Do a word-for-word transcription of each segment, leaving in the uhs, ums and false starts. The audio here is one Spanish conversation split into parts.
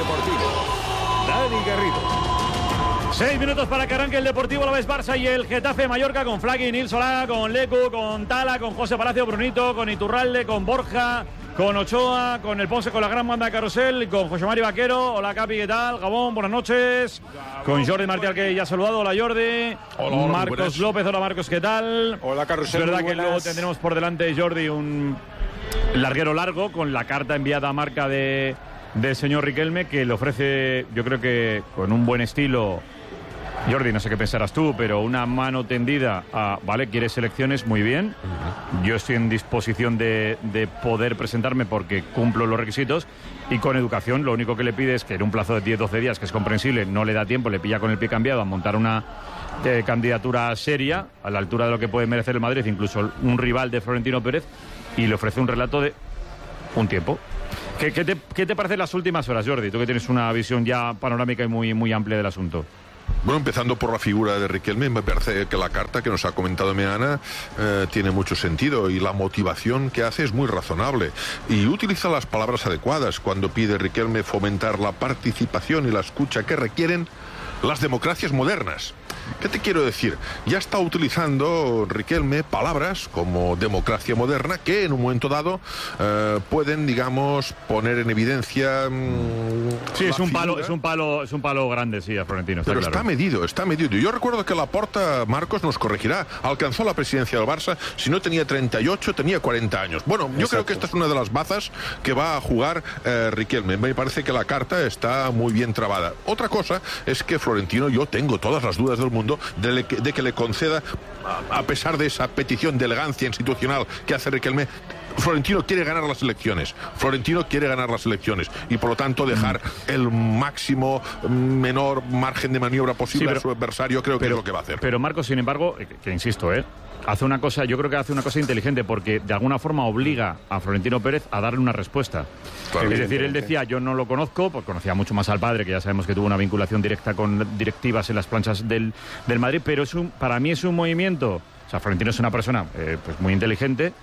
Deportivo, Dani Garrido. Seis minutos para que arranque el Deportivo Alavés Barça y el Getafe Mallorca con Flaqui, Nil Solá, con Lecu, con Tala, con José Palacio, Brunito, con Iturralde, con Borja, con Ochoa, con el Ponce, con la gran banda de Carrusel, con José Mario Vaquero. Hola Capi, ¿qué tal? Gabón, buenas noches. Con Jordi Martial, que ya ha saludado. Hola Jordi. Hola, hola, Marcos López, hola Marcos, ¿qué tal? Hola Carrusel. Es verdad que luego tendremos por delante, Jordi, un larguero largo con la carta enviada a marca de, del señor Riquelme, que le ofrece, yo creo que con un buen estilo. Jordi, no sé qué pensarás tú, pero una mano tendida a, vale, quieres elecciones, muy bien. Yo estoy en disposición de, de poder presentarme porque cumplo los requisitos. Y con educación, lo único que le pide es que en un plazo de diez doce días, que es comprensible, no le da tiempo, le pilla con el pie cambiado a montar una eh, candidatura seria, a la altura de lo que puede merecer el Madrid, incluso un rival de Florentino Pérez, y le ofrece un relato de un tiempo. ¿Qué, qué, te, ¿Qué te parecen las últimas horas, Jordi? Tú que tienes una visión ya panorámica y muy, muy amplia del asunto. Bueno, empezando por la figura de Riquelme, me parece que la carta que nos ha comentado Meana eh, tiene mucho sentido y la motivación que hace es muy razonable. Y utiliza las palabras adecuadas cuando pide Riquelme fomentar la participación y la escucha que requieren las democracias modernas. ¿Qué te quiero decir? Ya está utilizando Riquelme palabras como democracia moderna que en un momento dado eh, pueden, digamos, poner en evidencia. Mmm, sí, es un figura. palo, es un palo, es un palo grande, sí, a Florentino. Está Pero claro. está medido, está medido. Yo recuerdo que Laporta, Marcos nos corregirá, alcanzó la presidencia del Barça, si no tenía treinta y ocho, tenía cuarenta años. Bueno, yo Exacto. creo que esta es una de las bazas que va a jugar eh, Riquelme. Me parece que la carta está muy bien trabada. Otra cosa es que Florentino, yo tengo todas las dudas del mundo de, que, de que le conceda, a pesar de esa petición de elegancia institucional que hace Riquelme. Florentino quiere ganar las elecciones. Florentino quiere ganar las elecciones y por lo tanto dejar el máximo menor margen de maniobra posible sí, pero, a su adversario. Creo que pero, es lo que va a hacer. Pero Marcos, sin embargo, que, que insisto, eh, hace una cosa, yo creo que hace una cosa inteligente porque de alguna forma obliga a Florentino Pérez a darle una respuesta. Claro, es decir, él decía, yo no lo conozco, porque conocía mucho más al padre, que ya sabemos que tuvo una vinculación directa con directivas en las planchas del, del Madrid, pero es un, para mí es un movimiento, o sea, Florentino es una persona eh, pues muy inteligente.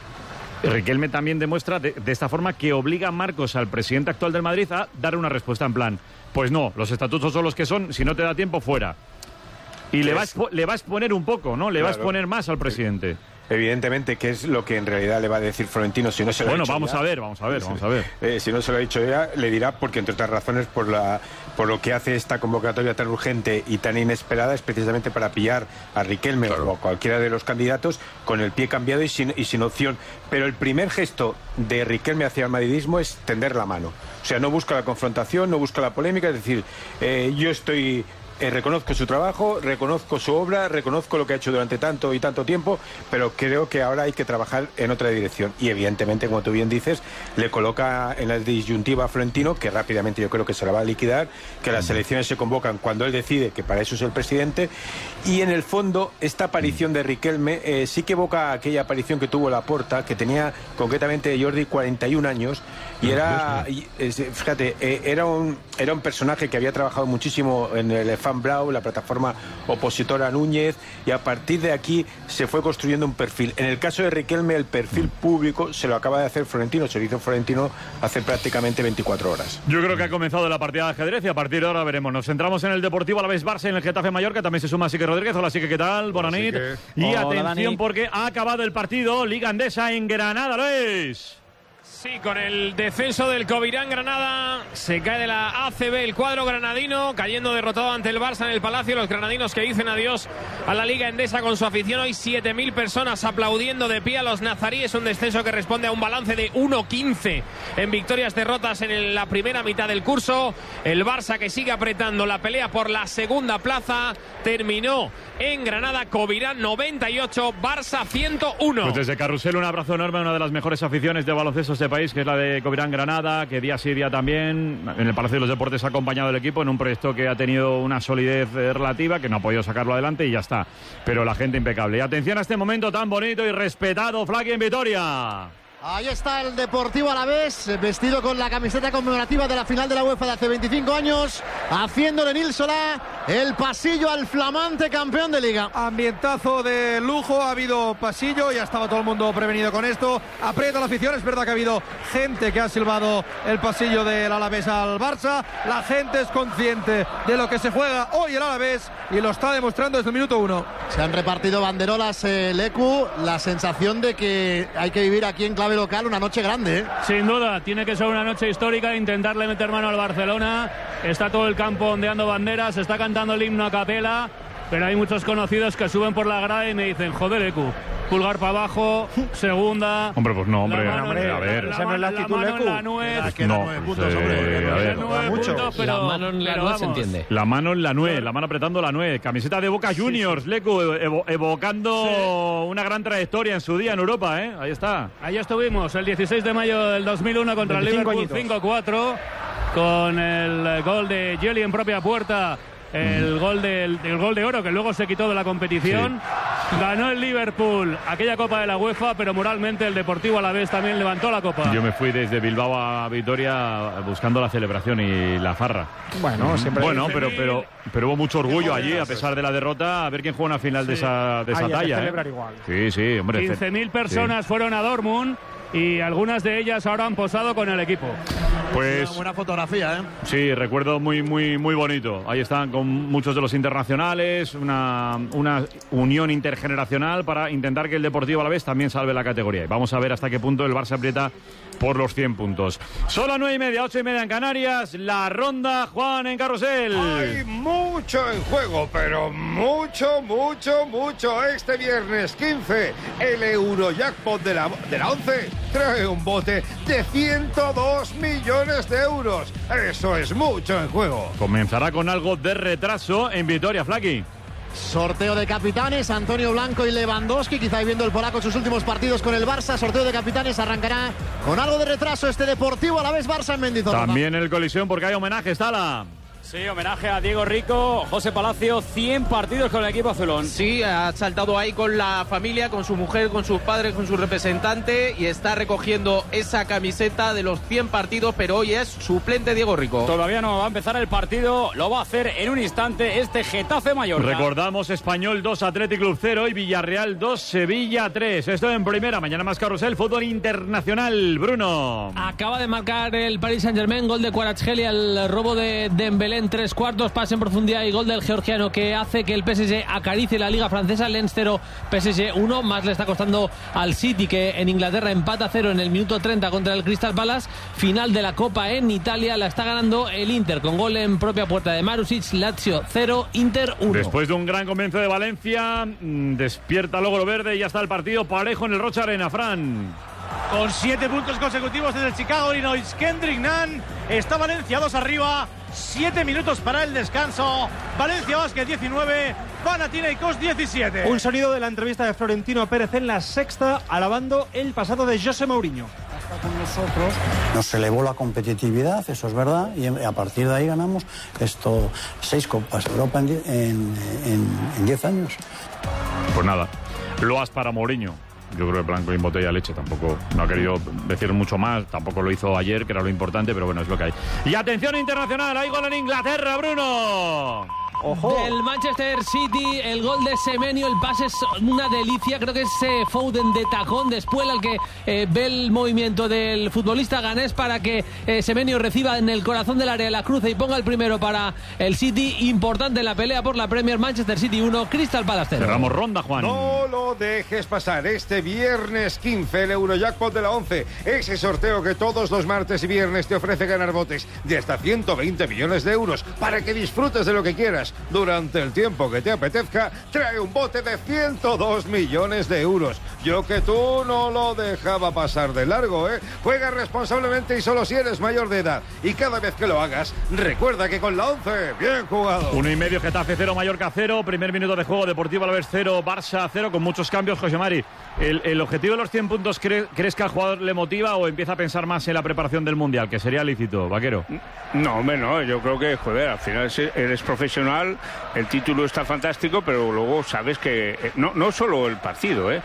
Riquelme también demuestra de, de esta forma que obliga a Marcos, al presidente actual del Madrid, a dar una respuesta en plan, pues no, los estatutos son los que son, si no te da tiempo, fuera. Y le va, a, le va a exponer un poco, ¿no? Le claro. va a exponer más al presidente. Evidentemente, que es lo que en realidad le va a decir Florentino si no se lo bueno, ha dicho vamos ya. a ver, vamos a ver, vamos a ver. Eh, si no se lo ha dicho ya, le dirá, porque entre otras razones, por la por lo que hace esta convocatoria tan urgente y tan inesperada, es precisamente para pillar a Riquelme claro. o a cualquiera de los candidatos con el pie cambiado y sin, y sin opción. Pero el primer gesto de Riquelme hacia el madridismo es tender la mano. O sea, no busca la confrontación, no busca la polémica, es decir, eh, yo estoy... Eh, reconozco su trabajo, reconozco su obra, reconozco lo que ha hecho durante tanto y tanto tiempo, pero creo que ahora hay que trabajar en otra dirección. Y evidentemente, como tú bien dices, le coloca en la disyuntiva a Florentino, que rápidamente yo creo que se la va a liquidar, que las elecciones se convocan cuando él decide, que para eso es el presidente. Y en el fondo, esta aparición de Riquelme eh, sí que evoca aquella aparición que tuvo Laporta, que tenía concretamente Jordi cuarenta y un años, y era, y, eh, fíjate, eh, era, un, era un personaje que había trabajado muchísimo en el Fan Blau, la plataforma opositora a Núñez, y a partir de aquí se fue construyendo un perfil. En el caso de Riquelme, el perfil público se lo acaba de hacer Florentino, se lo hizo Florentino hace prácticamente veinticuatro horas. Yo creo que ha comenzado la partida de ajedrez y a partir de ahora veremos. Nos centramos en el Deportivo Alavés Barça, en el Getafe Mallorca, también se suma Sique Rodríguez. Hola Sique, ¿qué tal? Buenas noches. Y Hola, atención Dani. Porque ha acabado el partido, Liga Endesa en Granada, Luis. Sí, con el descenso del Covirán Granada, se cae de la A C B el cuadro granadino, cayendo derrotado ante el Barça en el Palacio. Los granadinos que dicen adiós a la Liga Endesa con su afición. Hoy siete mil personas aplaudiendo de pie a los nazaríes. Un descenso que responde a un balance de uno quince en victorias, derrotas en la primera mitad del curso. El Barça que sigue apretando la pelea por la segunda plaza. Terminó en Granada, Covirán noventa y ocho, Barça ciento uno. Pues desde Carrusel un abrazo enorme a una de las mejores aficiones de baloncesto de este país, que es la de Covirán Granada, que día sí día también en el Palacio de los Deportes ha acompañado el equipo en un proyecto que ha tenido una solidez eh, relativa, que no ha podido sacarlo adelante y ya está. Pero la gente impecable. Y atención a este momento tan bonito y respetado, Flaqui en Vitoria. Ahí está el Deportivo Alavés, vestido con la camiseta conmemorativa de la final de la UEFA de hace veinticinco años, haciéndole Nil Solá el pasillo al flamante campeón de Liga. Ambientazo de lujo, ha habido pasillo, ya estaba todo el mundo prevenido con esto. Aprieta la afición, es verdad que ha habido gente que ha silbado el pasillo del Alavés al Barça. La gente es consciente de lo que se juega hoy el Alavés y lo está demostrando desde el minuto uno. Se han repartido banderolas, eh, Lecu, la sensación de que hay que vivir aquí en clave local una noche grande, ¿eh? Sin duda, tiene que ser una noche histórica, intentarle meter mano al Barcelona. Está todo el campo ondeando banderas, está cantando el himno a capela, pero hay muchos conocidos que suben por la grada y me dicen, joder, Ecu, pulgar para abajo, segunda. Hombre, pues no, hombre, mano, hombre, a ver. La, la, la, la mano en la nuez. No, puntos, hombre, a ver. Puntos, pero, la mano en la nuez se entiende. La mano en la nuez, la mano apretando la nuez. Camiseta de Boca Juniors, sí, sí. Lecu, evo, evocando sí. una gran trayectoria en su día en Europa, ¿eh? Ahí está. Ahí estuvimos, el dieciséis de mayo del dos mil uno contra el Liverpool cinco cuatro, con el gol de Jelly en propia puerta. El gol, del, el gol de oro que luego se quitó de la competición. Sí. Ganó el Liverpool aquella Copa de la UEFA, pero moralmente el Deportivo Alavés también levantó la Copa. Yo me fui desde Bilbao a Vitoria buscando la celebración y la farra. Bueno, siempre. Bueno, pero, pero, pero hubo mucho orgullo allí, a pesar de la derrota, a ver quién juega una final sí. de esa, de esa Ay, talla. Celebrar ¿eh? igual. Sí, sí, hombre. quince mil personas sí. fueron a Dortmund. Y algunas de ellas ahora han posado con el equipo. Pues una buena fotografía, ¿eh? Sí, recuerdo muy, muy, muy bonito. Ahí están con muchos de los internacionales, una, una unión intergeneracional para intentar que el Deportivo Alavés también salve la categoría. Y vamos a ver hasta qué punto el Barça aprieta por los cien puntos. Son las nueve y media, ocho y media en Canarias. La ronda, Juan, en Carrusel. Hay mucho en juego, pero mucho, mucho, mucho. Este viernes quince, el Eurojackpot de la, de la once trae un bote de ciento dos millones de euros. Eso es mucho en juego. Comenzará con algo de retraso en Vitoria, Flaki. Sorteo de capitanes, Antonio Blanco y Lewandowski, quizá viendo el polaco sus últimos partidos con el Barça. Sorteo de capitanes arrancará con algo de retraso este Deportivo Alavés Barça en Mendizorroza. También el colisión porque hay homenaje, Stala. Sí, homenaje a Diego Rico, José Palacio, cien partidos con el equipo azulón. Sí, ha saltado ahí con la familia, con su mujer, con sus padres, con su representante y está recogiendo esa camiseta de los cien partidos, pero hoy es suplente Diego Rico. Todavía no va a empezar el partido, lo va a hacer en un instante este Getafe Mallorca. Recordamos, Español dos, Athletic Club cero y Villarreal dos, Sevilla tres. Esto en primera, mañana más Carrusel, fútbol internacional. Bruno. Acaba de marcar el Paris Saint-Germain, gol de Kvaratskhelia, el robo de Dembélé en tres cuartos, pase en profundidad y gol del georgiano que hace que el P S G acaricie la liga francesa. Lens cero, P S G uno, más le está costando al City, que en Inglaterra empata cero en el minuto treinta contra el Crystal Palace. Final de la Copa en Italia, la está ganando el Inter con gol en propia puerta de Marusic. Lazio cero, Inter uno. Después de un gran comienzo de Valencia, despierta Logro Verde y ya está el partido parejo en el Rocha Arena, Fran. Con siete puntos consecutivos desde el Chicago Illinois, Kendrick Nunn, está Valencia dos arriba, siete minutos para el descanso. Valencia Basket diecinueve, Panathinaikos diecisiete. Un sonido de la entrevista de Florentino Pérez en La Sexta, alabando el pasado de José Mourinho. Con nosotros nos elevó la competitividad, eso es verdad, y a partir de ahí ganamos esto seis Copas Europa en diez, en, en, en diez años. Pues nada, loas para Mourinho. Yo creo que blanco y en botella de leche. Tampoco no ha querido decir mucho más. Tampoco lo hizo ayer, que era lo importante, pero bueno, es lo que hay. Y atención internacional, hay gol en Inglaterra, Bruno. Ojo. Del Manchester City, el gol de Semenyo, el pase es una delicia, creo que es eh, Foden de tacón de espuela el que eh, ve el movimiento del futbolista ganés para que eh, Semenyo reciba en el corazón del área la cruce y ponga el primero para el City. Importante en la pelea por la Premier. Manchester City uno, Crystal Palace cero. Cerramos ronda, Juan. No lo dejes pasar este viernes quince, el Eurojackpot de la once, ese sorteo que todos los martes y viernes te ofrece ganar botes de hasta ciento veinte millones de euros para que disfrutes de lo que quieras durante el tiempo que te apetezca. Trae un bote de ciento dos millones de euros. Yo que tú no lo dejaba pasar de largo, ¿eh? Juega responsablemente y solo si eres mayor de edad. Y cada vez que lo hagas, recuerda que con la once, bien jugado. Uno y medio, Getafe cero, Mallorca cero. Primer minuto de juego, Deportivo Alavés cero, Barça cero, con muchos cambios. José Mari, ¿el, el objetivo de los cien puntos cre, crees que al jugador le motiva o empieza a pensar más en la preparación del Mundial, que sería lícito, Vaquero? No, hombre, no. Yo creo que, joder, al final eres profesional, el título está fantástico, pero luego sabes que... No, no solo el partido, ¿eh? Es decir,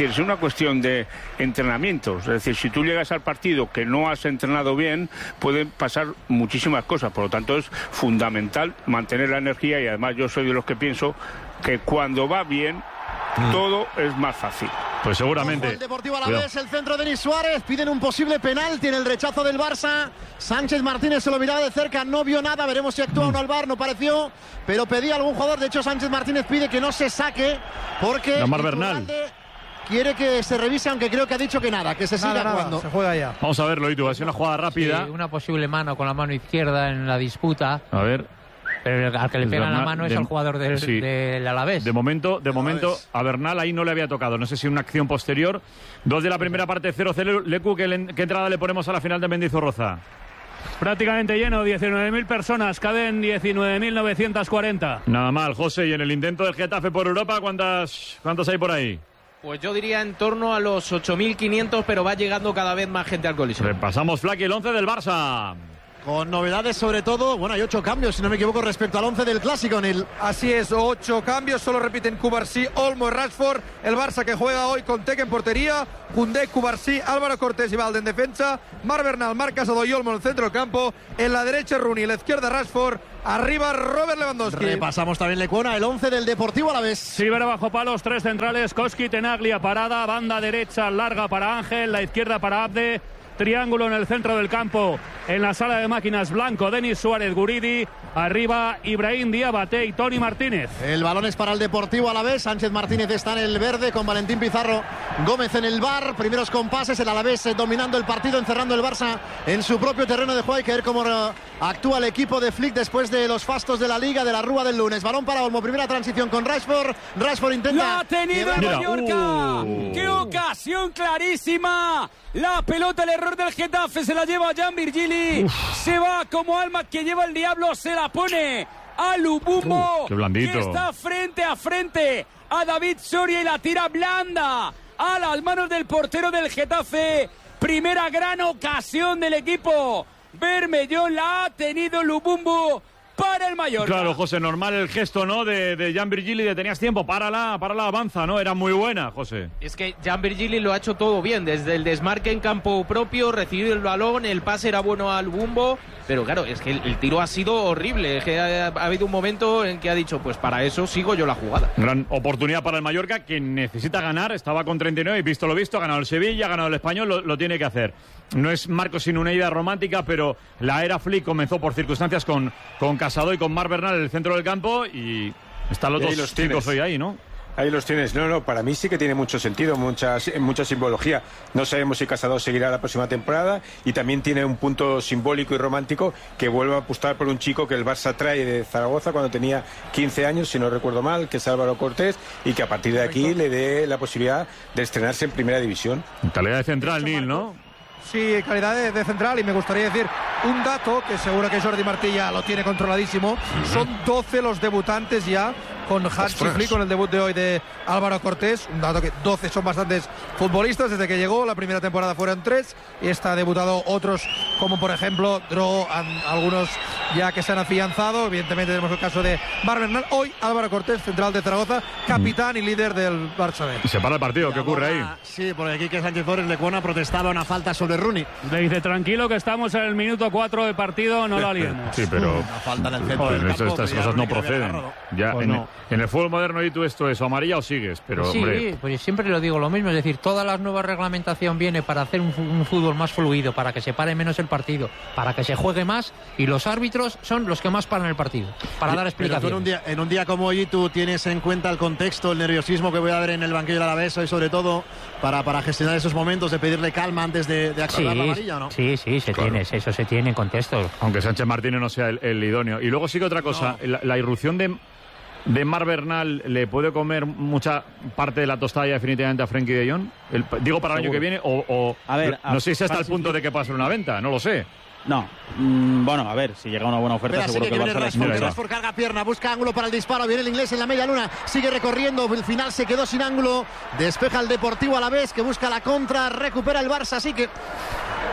decir, es una cuestión de entrenamientos. Es decir, si tú llegas al partido que no has entrenado bien, pueden pasar muchísimas cosas. Por lo tanto, es fundamental mantener la energía y además yo soy de los que pienso que cuando va bien, mm. todo es más fácil. Pues seguramente. El Deportivo Alavés, el centro de Denis Suárez, piden un posible penal, tiene el rechazo del Barça. Sánchez Martínez se lo miraba de cerca, no vio nada, veremos si actúa o no al V A R, no pareció, pero pedía algún jugador. De hecho, Sánchez Martínez pide que no se saque porque Omar Bernal quiere que se revise, aunque creo que ha dicho que nada, que se siga nada, jugando. Nada, se juega ya. Vamos a verlo, Itu, ha sido una jugada rápida. Sí, una posible mano con la mano izquierda en la disputa. A ver. Pero al que le pega la mano es de, al jugador del, sí. del Alavés. De momento, de momento a Bernal ahí no le había tocado. No sé si una acción posterior. Dos de la primera parte, cero cero. Lecu, ¿qué, ¿qué entrada le ponemos a la final de Mendizorroza? Prácticamente lleno, diecinueve mil personas, caben diecinueve mil novecientos cuarenta. Nada mal, José. Y en el intento del Getafe por Europa, ¿cuántas, ¿cuántos hay por ahí? Pues yo diría en torno a los ocho mil quinientos, pero va llegando cada vez más gente al Coliseo. Repasamos, Flaky, el once del Barça. Con novedades sobre todo, bueno, hay ocho cambios, si no me equivoco, respecto al once del Clásico, Nil. Así es, ocho cambios, solo repiten Cubarsí, Olmo y Rashford. El Barça que juega hoy con Teque en portería, Koundé, Cubarsí, Álvaro Cortés y Valde en defensa, Mar Bernal, Marc Casado y Olmo en el centro del campo, en la derecha Rooney, en la izquierda Rashford, arriba Robert Lewandowski. Repasamos también, Lecuona, el once del Deportivo Alavés. Silver bajo palos, tres centrales, Koski, Tenaglia, parada, banda derecha larga para Ángel, la izquierda para Abde. Triángulo en el centro del campo, en la sala de máquinas, Blanco, Denis Suárez, Guridi, arriba Ibrahim Diabate y Tony Martínez. El balón es para el Deportivo Alavés, Sánchez Martínez está en el verde con Valentín Pizarro Gómez en el V A R, primeros compases, el Alavés dominando el partido, encerrando el Barça en su propio terreno de juego. Hay que ver cómo actúa el equipo de Flick después de los fastos de la Liga, de la Rúa del lunes. Balón para Olmo, primera transición con Rashford, Rashford intenta... ¡La ha tenido el Mallorca! Uh. ¡Qué ocasión clarísima! La pelota, el error del Getafe, se la lleva a Jan Virgili. Uf. Se va como alma que lleva el diablo, se la pone a Lubumbo, uh, qué blandito, que está frente a frente a David Soria y la tira blanda a las manos del portero del Getafe. Primera gran ocasión del equipo Bermellón, la ha tenido Lubumbo para el Mallorca. Claro, José, normal el gesto, ¿no? De, de Jan Virgili, de tenías tiempo, párala, párala, avanza, ¿no? Era muy buena, José. Es que Jan Virgili lo ha hecho todo bien, desde el desmarque en campo propio, recibir el balón, el pase era bueno al Bumbo, pero claro, es que el, el tiro ha sido horrible, es que ha, ha habido un momento en que ha dicho, pues para eso sigo yo la jugada. Gran oportunidad para el Mallorca, que necesita ganar, estaba con treinta y nueve, y visto lo visto, ha ganado el Sevilla, ha ganado el Español, lo, lo tiene que hacer. No es Marcos sin una idea romántica, pero la era Flick comenzó por circunstancias con, con Casado y con Mar Bernal en el centro del campo y están los dos chicos hoy ahí, ¿no? Ahí los tienes. No, no, para mí sí que tiene mucho sentido, mucha, mucha simbología. No sabemos si Casado seguirá la próxima temporada y también tiene un punto simbólico y romántico que vuelve a apostar por un chico que el Barça trae de Zaragoza cuando tenía quince años, si no recuerdo mal, que es Álvaro Cortés, y que a partir de aquí le dé la posibilidad de estrenarse en Primera División. En calidad de central, Nil, ¿no? Sí, calidad de, de central, y me gustaría decir un dato que seguro que Jordi Martilla lo tiene controladísimo. Uh-huh. Son doce los debutantes ya con Hansi Flick, con el debut de hoy de Álvaro Cortés. Un dato que doce son bastantes futbolistas desde que llegó. La primera temporada fueron tres y está debutado otros como por ejemplo Dro, algunos ya que se han afianzado. Evidentemente tenemos el caso de Mar Bernal. Hoy Álvaro Cortés, central de Zaragoza, capitán uh-huh. y líder del Barça B. Y se para el partido, ¿qué ocurre ahí? Sí, porque aquí que Sánchez Flores Lecuona protestaba una falta sobre Rooney. Le dice, tranquilo que estamos en el minuto cuatro de partido, no lo aliemos. Sí, pero una falta en el centro del campo, campo, estas cosas no proceden. Ya pues en, no. el, en el fútbol moderno y tú esto es o amarilla o sigues, pero sí, hombre. Pues siempre lo digo lo mismo, es decir, toda la nueva reglamentación viene para hacer un, un fútbol más fluido, para que se pare menos el partido, para que se juegue más, y los árbitros son los que más paran el partido, para dar explicaciones. En un, día, en un día como hoy tú tienes en cuenta el contexto, el nerviosismo que voy a ver en el banquillo del Alavés hoy, sobre todo para, para gestionar esos momentos de pedirle calma antes de, de activar sí, la amarilla, ¿no? Sí, sí, se claro. tiene, eso se tiene en contexto. Aunque Sánchez Martínez no sea el, el idóneo. Y luego sigue otra cosa, no. la, la irrupción de, de Mar Bernal le puede comer mucha parte de la tostada ya definitivamente a Frenkie de Jong. El, digo para el Seguro. año que viene, o, o a ver, no, no sé si hasta el punto de que pase una venta, no lo sé. No, mm, bueno, a ver, si llega una buena oferta Pero seguro que, que el Barça la Rashford, Rashford carga pierna, busca ángulo para el disparo, viene el inglés en la media luna, sigue recorriendo, el final se quedó sin ángulo, despeja el Deportivo Alavés que busca la contra, recupera el Barça, así que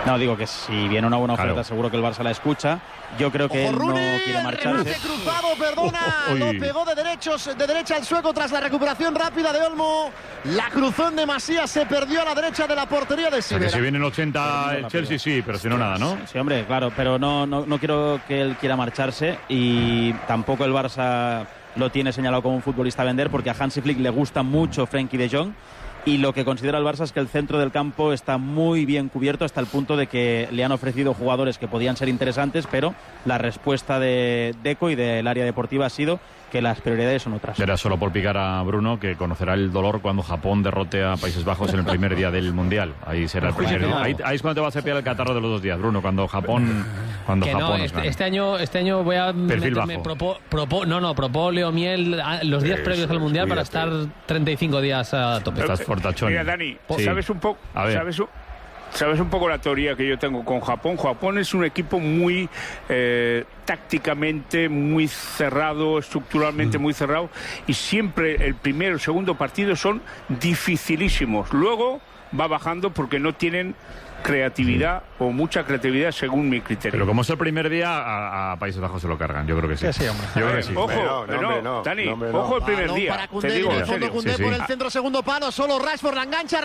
No, digo que si viene una buena oferta, claro. seguro que el Barça la escucha. Yo creo que él no quiere marcharse. Cruzado, perdona, Uy. lo pegó de derechos, de derecha el sueco tras la recuperación rápida de Olmo. La cruzó en demasía, se perdió a la derecha de la portería de O sea, Sivera. que si viene el ochenta el Chelsea, sí, pero si no nada, ¿no? Sí, hombre, claro, pero no, no, no quiero que él quiera marcharse y tampoco el Barça lo tiene señalado como un futbolista a vender, porque a Hansi Flick le gusta mucho Frenkie de Jong. Y lo que considera el Barça es que el centro del campo está muy bien cubierto, hasta el punto de que le han ofrecido jugadores que podían ser interesantes, pero la respuesta de Deco y del área deportiva ha sido que las prioridades son otras. Era solo por picar a Bruno, que conocerá el dolor cuando Japón derrote a Países Bajos en el primer día del Mundial. Ahí será el primer día. Ahí, ahí es cuando te vas a pillar el catarro de los dos días, Bruno, cuando Japón cuando que Japón no, nos este, gane. este año este año voy a Perfil meterme, bajo. propo, propo, no, no, propóleo, miel, a- los días Eso previos al es, Mundial para cuídate. estar treinta y cinco días a tope. Estás fortachón. Mira, Dani, Sí. ¿sabes un poco? A ver. ¿Sabes un- ¿Sabes un poco la teoría que yo tengo con Japón? Japón es un equipo muy eh, tácticamente muy cerrado, estructuralmente muy cerrado, y siempre el primero y el segundo partido son dificilísimos. Luego va bajando porque no tienen creatividad o mucha creatividad según mi criterio. Pero como es el primer día, a, a Países Bajos se lo cargan. Yo creo que sí. Sí, sí, hombre. Yo creo que sí. Ojo, No, no, pero hombre, no, no. Dani, No, hombre, no. ojo el primer Balón día. para Koundé, Te digo en el en fondo serio. Koundé Sí, sí. por el centro, segundo palo, solo Rashford la engancha,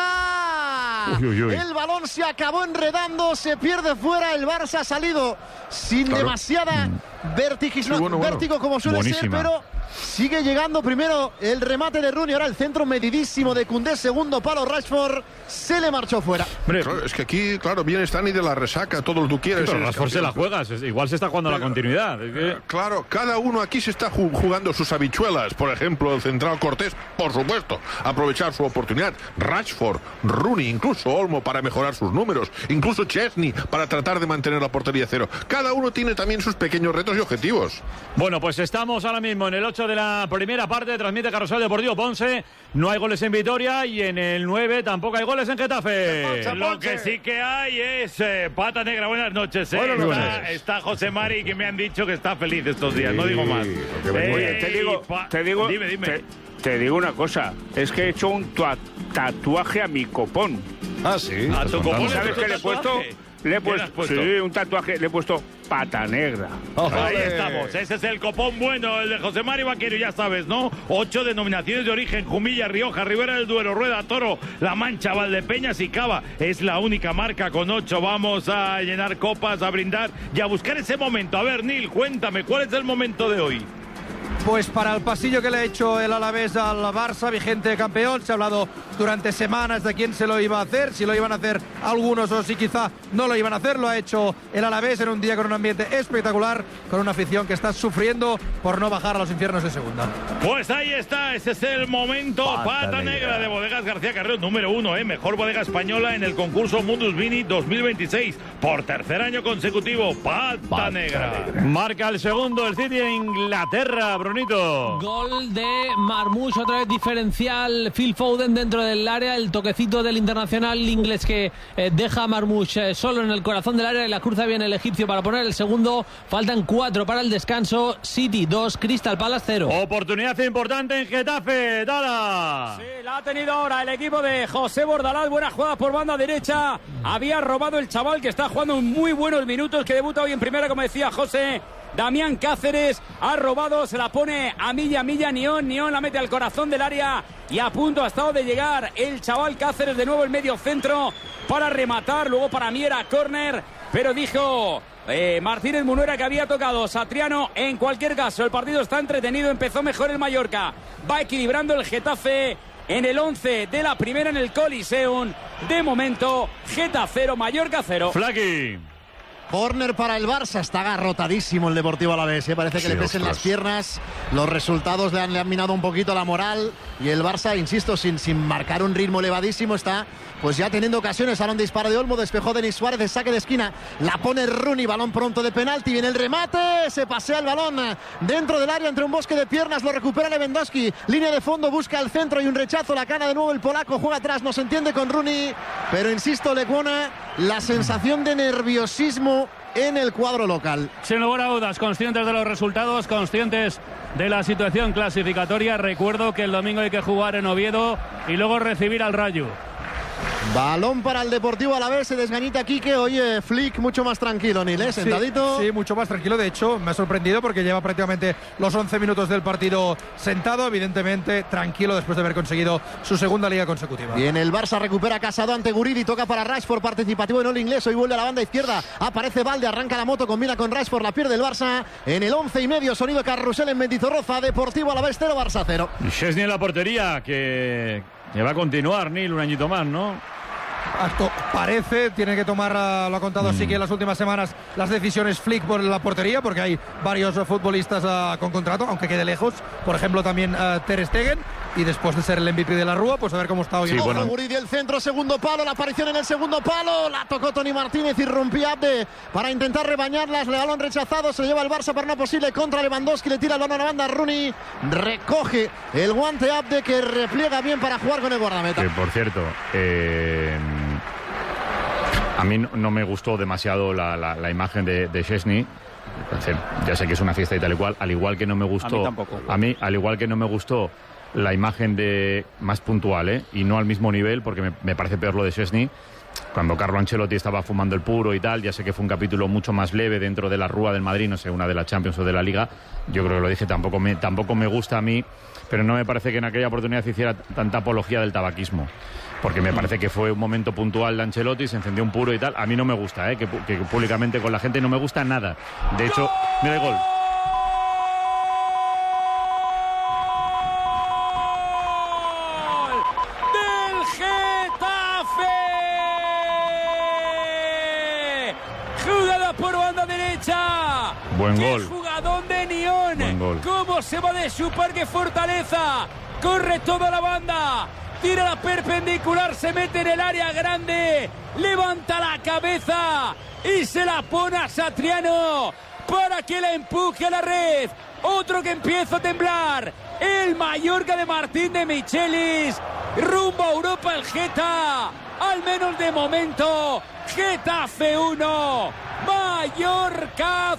remata. Uy, uy, uy. El balón se acabó enredando, se pierde fuera, el Barça ha salido sin Claro. demasiada vertigis- Sí, bueno, bueno. vértigo como suele Buenísima. ser, pero sigue llegando primero el remate de Rooney, ahora el centro medidísimo de Koundé, segundo palo Rashford, se le marchó fuera. Hombre, Claro, es que aquí, claro, viene Stani de la resaca, todo lo que tú quieres. pero eres Rashford se la campeón. juegas. es- Igual se está jugando la continuidad. Es que- Claro, cada uno aquí se está ju- jugando sus habichuelas. Por ejemplo, el central Cortés, por supuesto, aprovechar su oportunidad. Rashford, Rooney, incluso Olmo para mejorar sus números. Incluso Chesney para tratar de mantener la portería cero. Cada uno tiene también sus pequeños retos y objetivos. Bueno, pues estamos ahora mismo en el ocho de la primera parte. Transmite Carrusel Deportivo Ponce. No hay goles en Vitoria y en el nueve tampoco hay goles en Getafe. Lo que sí que hay es eh, pata negra. Buenas noches. eh. Buenas está, noches. está José Mari, que me han dicho que está feliz estos días. No digo más. Oye, te digo, pa- te digo, dime, dime. Te, te digo una cosa, es que he hecho un tua- tatuaje a mi copón. Ah, sí. A tu copón, ¿Sabes qué le he puesto? tatuaje? Le he ¿Qué le puesto, has puesto? sí, un tatuaje, le he puesto pata negra. Ahí estamos. Ese es el copón bueno, el de José Mari Vaquero, ya sabes, ¿no? Ocho denominaciones de origen: Jumilla, Rioja, Ribera del Duero, Rueda, Toro, La Mancha, Valdepeñas y Cava. Es la única marca con ocho. Vamos a llenar copas, a brindar y a buscar ese momento. A ver, Nil, cuéntame, ¿cuál es el momento de hoy? Pues para el pasillo que le ha hecho el Alavés al Barça, vigente campeón, se ha hablado durante semanas de quién se lo iba a hacer, si lo iban a hacer algunos o si quizá no lo iban a hacer. Lo ha hecho el Alavés en un día con un ambiente espectacular, con una afición que está sufriendo por no bajar a los infiernos de segunda. Pues ahí está, ese es el momento. Pata, Pata negra. negra de Bodegas García Carrero, número uno, ¿eh? Mejor bodega española en el concurso Mundus Vini dos mil veintiséis. Por tercer año consecutivo, Pata, Pata negra. negra. Marca el segundo, el City de Inglaterra, Brunito. Gol de Marmoush, otra vez diferencial. Phil Foden dentro del área, el toquecito del internacional inglés que eh, deja a Marmoush eh, solo en el corazón del área y la cruza bien el egipcio para poner el segundo. Faltan cuatro para el descanso. City dos, Crystal Palace cero. Oportunidad importante en Getafe, Dala. Sí, la ha tenido ahora el equipo de José Bordalás. Buena jugada por banda derecha. Había robado el chaval que está jugando muy buenos minutos, que debuta hoy en primera, como decía José. Damián Cáceres ha robado, se la pone a milla, milla, Nión, Nión la mete al corazón del área y a punto ha estado de llegar el chaval Cáceres, de nuevo el medio centro para rematar, luego para mí era córner, pero dijo eh, Martínez Munuera que había tocado Satriano. En cualquier caso, el partido está entretenido, empezó mejor el Mallorca, va equilibrando el Getafe en el once de la primera en el Coliseum. De momento, Getafe cero, Mallorca cero. Flaqui. Corner para el Barça, está agarrotadísimo el Deportivo Alavés, ¿eh? Parece que sí, le pesen ostras. las piernas, los resultados le han, le han minado un poquito la moral y el Barça, insisto, sin, sin marcar un ritmo elevadísimo, está pues ya teniendo ocasiones. Ahora un disparo de Olmo, despejó Denis Suárez, de saque de esquina, la pone Rooney, balón pronto de penalti, viene el remate, se pasea el balón dentro del área entre un bosque de piernas, lo recupera Lewandowski, línea de fondo, busca el centro y un rechazo, la cana de nuevo el polaco, juega atrás, no se entiende con Rooney, pero insisto, Lecuona, la sensación de nerviosismo en el cuadro local. Sin lugar a dudas, conscientes de los resultados, conscientes de la situación clasificatoria. Recuerdo que el domingo hay que jugar en Oviedo y luego recibir al Rayo. Balón para el Deportivo Alavés, se desgañita Quique. Oye, Flick mucho más tranquilo, Nil, ¿eh? Sentadito. Sí, sí, mucho más tranquilo. De hecho, me ha sorprendido porque lleva prácticamente los once minutos del partido sentado. Evidentemente, tranquilo después de haber conseguido su segunda liga consecutiva. Bien, el Barça recupera Casado ante Guridi. Toca para Rashford, participativo en el inglés. Hoy vuelve a la banda izquierda. Aparece Valde, arranca la moto, combina con Rashford. La pierde el Barça. En el once y medio, sonido carrusel en Mendizorroza. Deportivo Alavés cero, Barça cero. Y Szczesny en la portería, que, que va a continuar, Nil, un añito más, ¿no? Acto, parece, tiene que tomar, lo ha contado así mm. que en las últimas semanas, las decisiones Flick por la portería, porque hay varios futbolistas uh, con contrato, aunque quede lejos. Por ejemplo, también uh, Ter Stegen, y después de ser el M V P de la Rúa, pues a ver cómo está hoy. Sí, bueno. Guridi, el centro, segundo palo, la aparición en el segundo palo, la tocó Toni Martínez y rompía Abde para intentar rebañarlas. Le balón rechazado, se lleva el Barça para una posible contra Lewandowski, le tira el balón a la banda, Rooney recoge el guante Abde, que repliega bien para jugar con el guardameta. Que por cierto, eh... a mí no, no me gustó demasiado la, la, la imagen de, de Szczesny. Ya sé que es una fiesta y tal y cual. Al igual que no me gustó. A mí tampoco. A mí, al igual que no me gustó la imagen de más puntual, ¿eh? Y no al mismo nivel, porque me, me parece peor lo de Szczesny. Cuando Carlo Ancelotti estaba fumando el puro y tal, ya sé que fue un capítulo mucho más leve dentro de la Rúa del Madrid, no sé, una de la Champions o de la Liga. Yo creo que lo dije, tampoco me, tampoco me gusta a mí, pero no me parece que en aquella oportunidad se hiciera tanta apología del tabaquismo. Porque me parece que fue un momento puntual de Ancelotti, se encendió un puro y tal. A mí no me gusta, ¿eh? que, que públicamente con la gente no me gusta nada. De hecho, mira el gol. ¡Del Getafe! Jugada por banda derecha. Buen ¡Qué gol! Jugadón de Nión. Buen gol. ¿Cómo se va de su parque Fortaleza? Corre toda la banda. Tira la perpendicular, se mete en el área grande, levanta la cabeza y se la pone a Satriano para que la empuje a la red. Otro que empieza a temblar, el Mallorca de Martín de Michelis, rumbo a Europa el Geta, al menos de momento. Getafe uno, Mallorca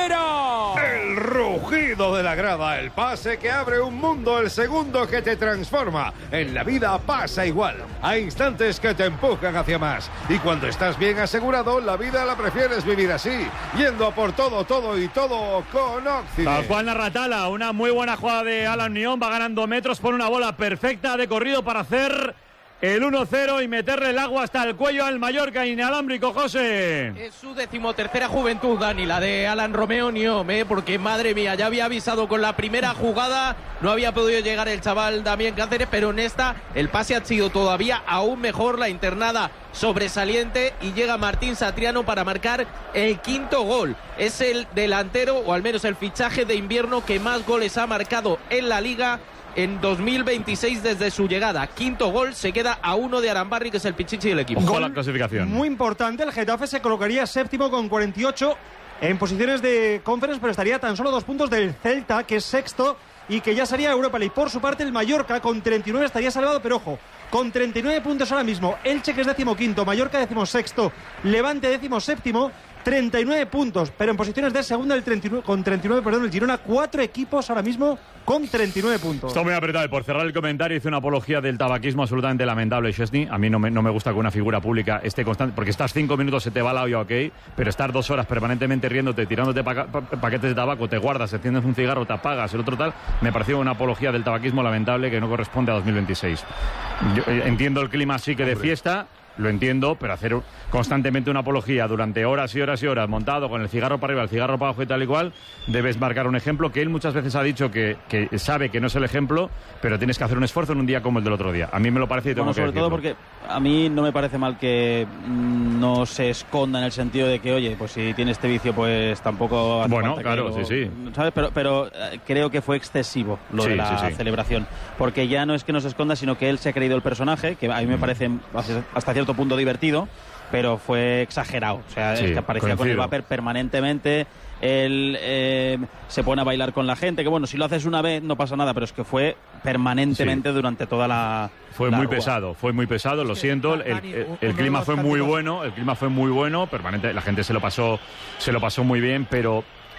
cero. El rugido de la grada, el pase que abre un mundo, el segundo que te transforma. En la vida pasa igual. Hay instantes que te empujan hacia más. Y cuando estás bien asegurado, la vida la prefieres vivir así, yendo a por todo, todo y todo con Oxide. Tal cual Narratala, una muy buena jugada de Alan Nión, va ganando metros por una bola perfecta de corrido para hacer el uno cero y meterle el agua hasta el cuello al Mallorca inalámbrico, José. Es su decimotercera juventud, Dani, la de Alan Romeo Niom, ¿eh? Porque madre mía, ya había avisado con la primera jugada, no había podido llegar el chaval Damián Cáceres, pero en esta el pase ha sido todavía aún mejor, la internada sobresaliente, y llega Martín Satriano para marcar el quinto gol. Es el delantero, o al menos el fichaje de invierno que más goles ha marcado en la Liga en dos mil veintiséis desde su llegada. Quinto gol, se queda a uno de Arambarri, que es el pichichi del equipo. Ojo a la clasificación. Muy importante, el Getafe se colocaría séptimo con cuarenta y ocho en posiciones de conference, pero estaría tan solo dos puntos del Celta, que es sexto y que ya sería Europa League. Por su parte, el Mallorca con treinta y nueve estaría salvado, pero ojo, con treinta y nueve puntos ahora mismo. Elche, que es décimo quinto, Mallorca décimo sexto, Levante décimo séptimo, treinta y nueve puntos, pero en posiciones de segunda el treinta y nueve, con treinta y nueve, perdón, el Girona, cuatro equipos ahora mismo con treinta y nueve puntos. Está muy apretado. Y por cerrar el comentario, hice una apología del tabaquismo absolutamente lamentable, Szczesny. A mí no me, no me gusta que una figura pública esté constante, porque estás cinco minutos, se te va la olla, ok, pero estar dos horas permanentemente riéndote, tirándote pa pa paquetes de tabaco, te guardas, enciendes un cigarro, te apagas, el otro tal, me pareció una apología del tabaquismo lamentable que no corresponde a dos mil veintiséis. Yo eh, entiendo el clima sí que de fiesta, lo entiendo, pero hacer constantemente una apología durante horas y horas y horas, montado con el cigarro para arriba, el cigarro para abajo y tal y cual, debes marcar un ejemplo, que él muchas veces ha dicho que, que sabe que no es el ejemplo, pero tienes que hacer un esfuerzo en un día como el del otro día. A mí me lo parece y tengo bueno, que sobre decirlo. todo porque a mí no me parece mal que mm, no se esconda en el sentido de que, oye, pues si tiene este vicio, pues tampoco hace bueno, falta claro, que lo, sí, sí. ¿sabes? Pero, pero eh, creo que fue excesivo lo sí, de la sí, sí. celebración, porque ya no es que no se esconda, sino que él se ha creído el personaje, que a mí me parece hasta cierto punto divertido, pero fue exagerado. O sea, Sí, es que aparecía con el vapor permanentemente. Él eh, se pone a bailar con la gente, que bueno, si lo haces una vez no pasa nada, pero es que fue permanentemente sí. durante toda la Fue la muy rúa. pesado, fue muy pesado, lo siento. El, el, el clima fue muy bueno, el clima fue muy bueno, permanente, la gente se lo pasó, se lo pasó muy bien, pero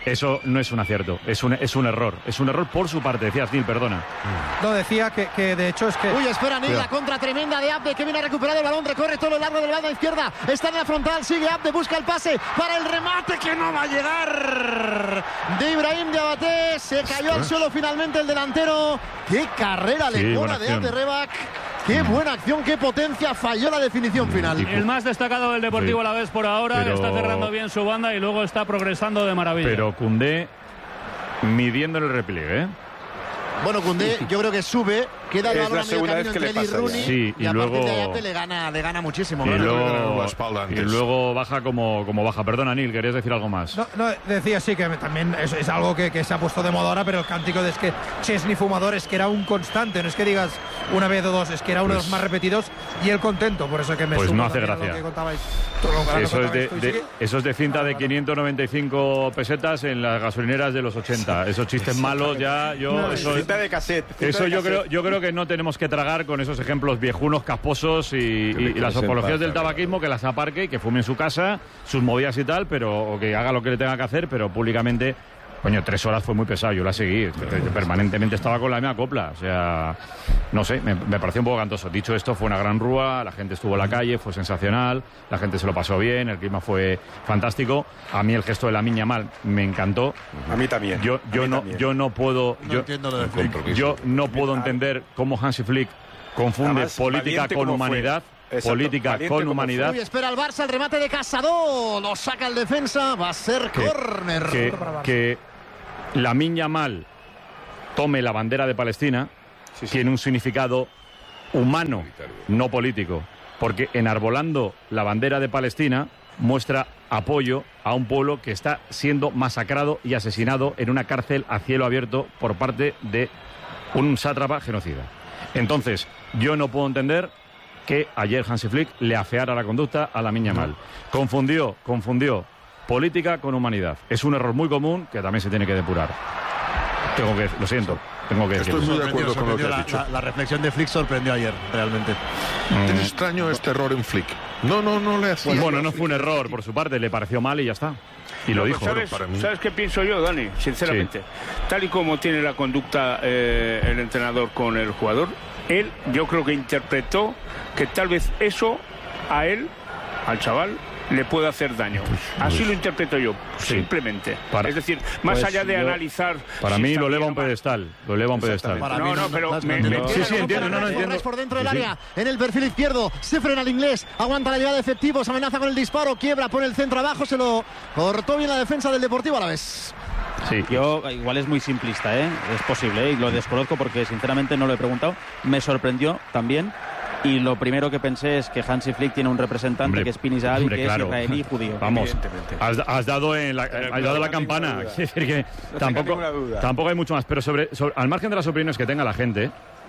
eso no es un acierto, es un, es un error. Es un error por su parte, decías, Nil, perdona. No, decía que, que de hecho es que... Uy, espera, Nil, la contra tremenda de Abde, que viene a recuperar el balón, recorre todo lo largo de la banda izquierda, está en la frontal, sigue Abde, busca el pase para el remate que no va a llegar de Ibrahim Diabaté, se cayó al suelo finalmente el delantero. Qué carrera Sí, le buena cobra de acción. Abde Rebac. Qué buena acción, qué potencia, falló la definición final. El más destacado del Deportivo Sí. Alavés por ahora, Pero- está cerrando bien su banda y luego está progresando de maravilla. Pero Koundé midiendo el repliegue, ¿eh? Bueno, Koundé, yo creo que sube, queda el Es balón la a medio segunda camino vez que le entre él y pasa ya. Rooney, Sí, y y a luego- partir de ahí Abde le gana, le gana muchísimo. Y claro. luego, la espalda y antes. luego baja como, como baja. Perdona, Nil, querías decir algo más. No, no, decía sí que también es, es algo que, que se ha puesto de moda ahora, pero el cántico de es que Chesney fumador es que era un constante, no es que digas una vez o dos, es que era uno de los más repetidos y él contento, por eso que me Pues sumo no hace también a lo gracia. que contabais. Todo lo que ahora Eso es, de, contabais tú, y de- sigue. eso es de cinta de quinientas noventa y cinco pesetas en las gasolineras de los ochenta. Esos chistes malos ya, yo... No, eso, cinta de cassette. cinta eso de yo cassette. creo, yo creo que no tenemos que tragar con esos ejemplos viejunos, casposos y, y- y las se apologías pasa, del tabaquismo, que las aparque y que fume en su casa, sus movidas y tal, pero o que haga lo que le tenga que hacer, pero públicamente... Coño, tres horas fue muy pesado, yo la seguí. Permanentemente estaba con la misma copla. O sea, no sé, me, me pareció un poco cantoso. Dicho esto, fue una gran rúa, la gente estuvo en la calle, fue sensacional, la gente se lo pasó bien, el clima fue fantástico. A mí el gesto de la Miña Mal me encantó. A mí también. Yo, A yo mí no, también. yo no puedo. No yo, entiendo lo de Flick. yo no puedo entender cómo Hansi Flick confunde Además, política valiente con como fue. humanidad. Exacto, Política valiente con como humanidad. Uy, espera el Barça, el remate de Casado, lo saca el defensa, va a ser que, córner. que, que la Miña Mal tome la bandera de Palestina tiene un significado humano, no político, porque enarbolando la bandera de Palestina muestra apoyo a un pueblo que está siendo masacrado y asesinado en una cárcel a cielo abierto por parte de un sátrapa genocida. Entonces, yo no puedo entender que ayer Hansi Flick le afeara la conducta a la Miña Mal. Confundió, confundió política con humanidad. Es un error muy común que también se tiene que depurar. Tengo que, lo siento, tengo que Estoy decirlo. muy de acuerdo con lo que la, has dicho. la- la reflexión de Flick sorprendió ayer, realmente. Es extraño este error en Flick. No, no, no le hacía. Bueno, no fue un error por su parte, le pareció mal y ya está. Y lo No, dijo. pues ¿Sabes, para mí. ¿Sabes qué pienso yo, Dani? Sinceramente. Tal y como tiene la conducta eh, el entrenador con el jugador, él yo creo que interpretó que tal vez eso a él, al chaval, le puede hacer daño. Así lo interpreto yo, Sí. simplemente. Para- es decir, más pues allá de yo- analizar... Para si mí está lo bien eleva a o un mal. pedestal. Lo eleva a un pedestal. Para No, mí no, pero no, me- no, me- no. Sí, sí, entiendo, no, no, entiendo. Corres por dentro del Sí, sí. área, en el perfil izquierdo, se frena el inglés, aguanta la llegada de efectivos, amenaza con el disparo, quiebra, pone el centro abajo, se lo cortó bien la defensa del Deportivo Alavés. Sí. Yo igual es muy simplista, ¿eh? Es posible, ¿eh? Y lo desconozco porque sinceramente no lo he preguntado. Me sorprendió también. Y lo primero que pensé es que Hansi Flick tiene un representante Hombre, que es Pini Zahavi, hombre, que claro. es israelí y judío. Vamos, Evidentemente. has, has dado en la, En el has dado la programa campana. ninguna duda. Es decir, que No tampoco, tenga ninguna duda. tampoco hay mucho más. Pero sobre, sobre- al margen de las opiniones que tenga la gente,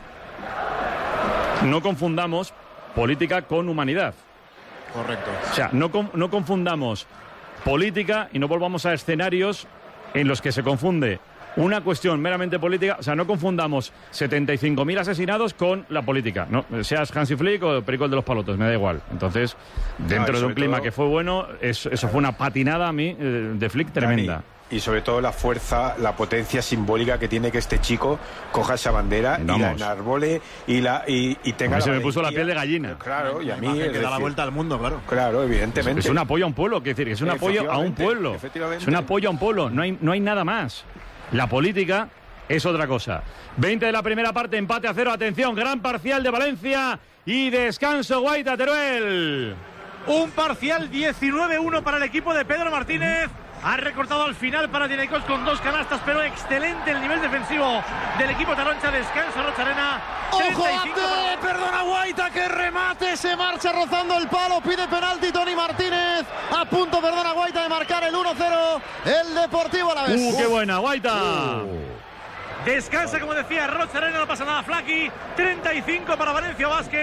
no confundamos política con humanidad. Correcto. O sea, no, con- no confundamos política y no volvamos a escenarios en los que se confunde una cuestión meramente política. O sea, no confundamos setenta y cinco mil asesinados con la política. No, seas Hansi Flick o Perico el de los Palotos, me da igual. Entonces, dentro y de un sobre clima todo- que fue bueno, es- eso fue una patinada a mí eh, de Flick tremenda. Dani, y sobre todo la fuerza, la potencia simbólica que tiene que este chico coja esa bandera y la Vamos. enarbole y, la, y, y tenga A mí se la me puso la valentía. piel de gallina. Claro, y a mí... Imagen es que da la decir, vuelta al mundo, claro. Claro, evidentemente. Es un apoyo a un pueblo, quiero decir, es un apoyo a un Efectivamente, pueblo. efectivamente. Es un apoyo a un pueblo, no hay, no hay nada más. La política es otra cosa. veinte de la primera parte, empate a cero, atención, gran parcial de Valencia y descanso Guaita Teruel. Un parcial diecinueve uno para el equipo de Pedro Martínez. Ha recortado al final para Panathinaikos con dos canastas, pero excelente el nivel defensivo del equipo taroncha. Descanso Rocharena. ¡Ojo, treinta y cinco Abde! Perdona, Guaita, que remate, se marcha rozando el palo, pide penalti Tony Martínez. A punto, perdona, Guaita, de marcar el uno cero. El Deportivo Alavés. ¡Uh, qué buena, Guaita! Descansa, como decía Rocharena, no pasa nada, Flaky. treinta y cinco para Valencia Basket.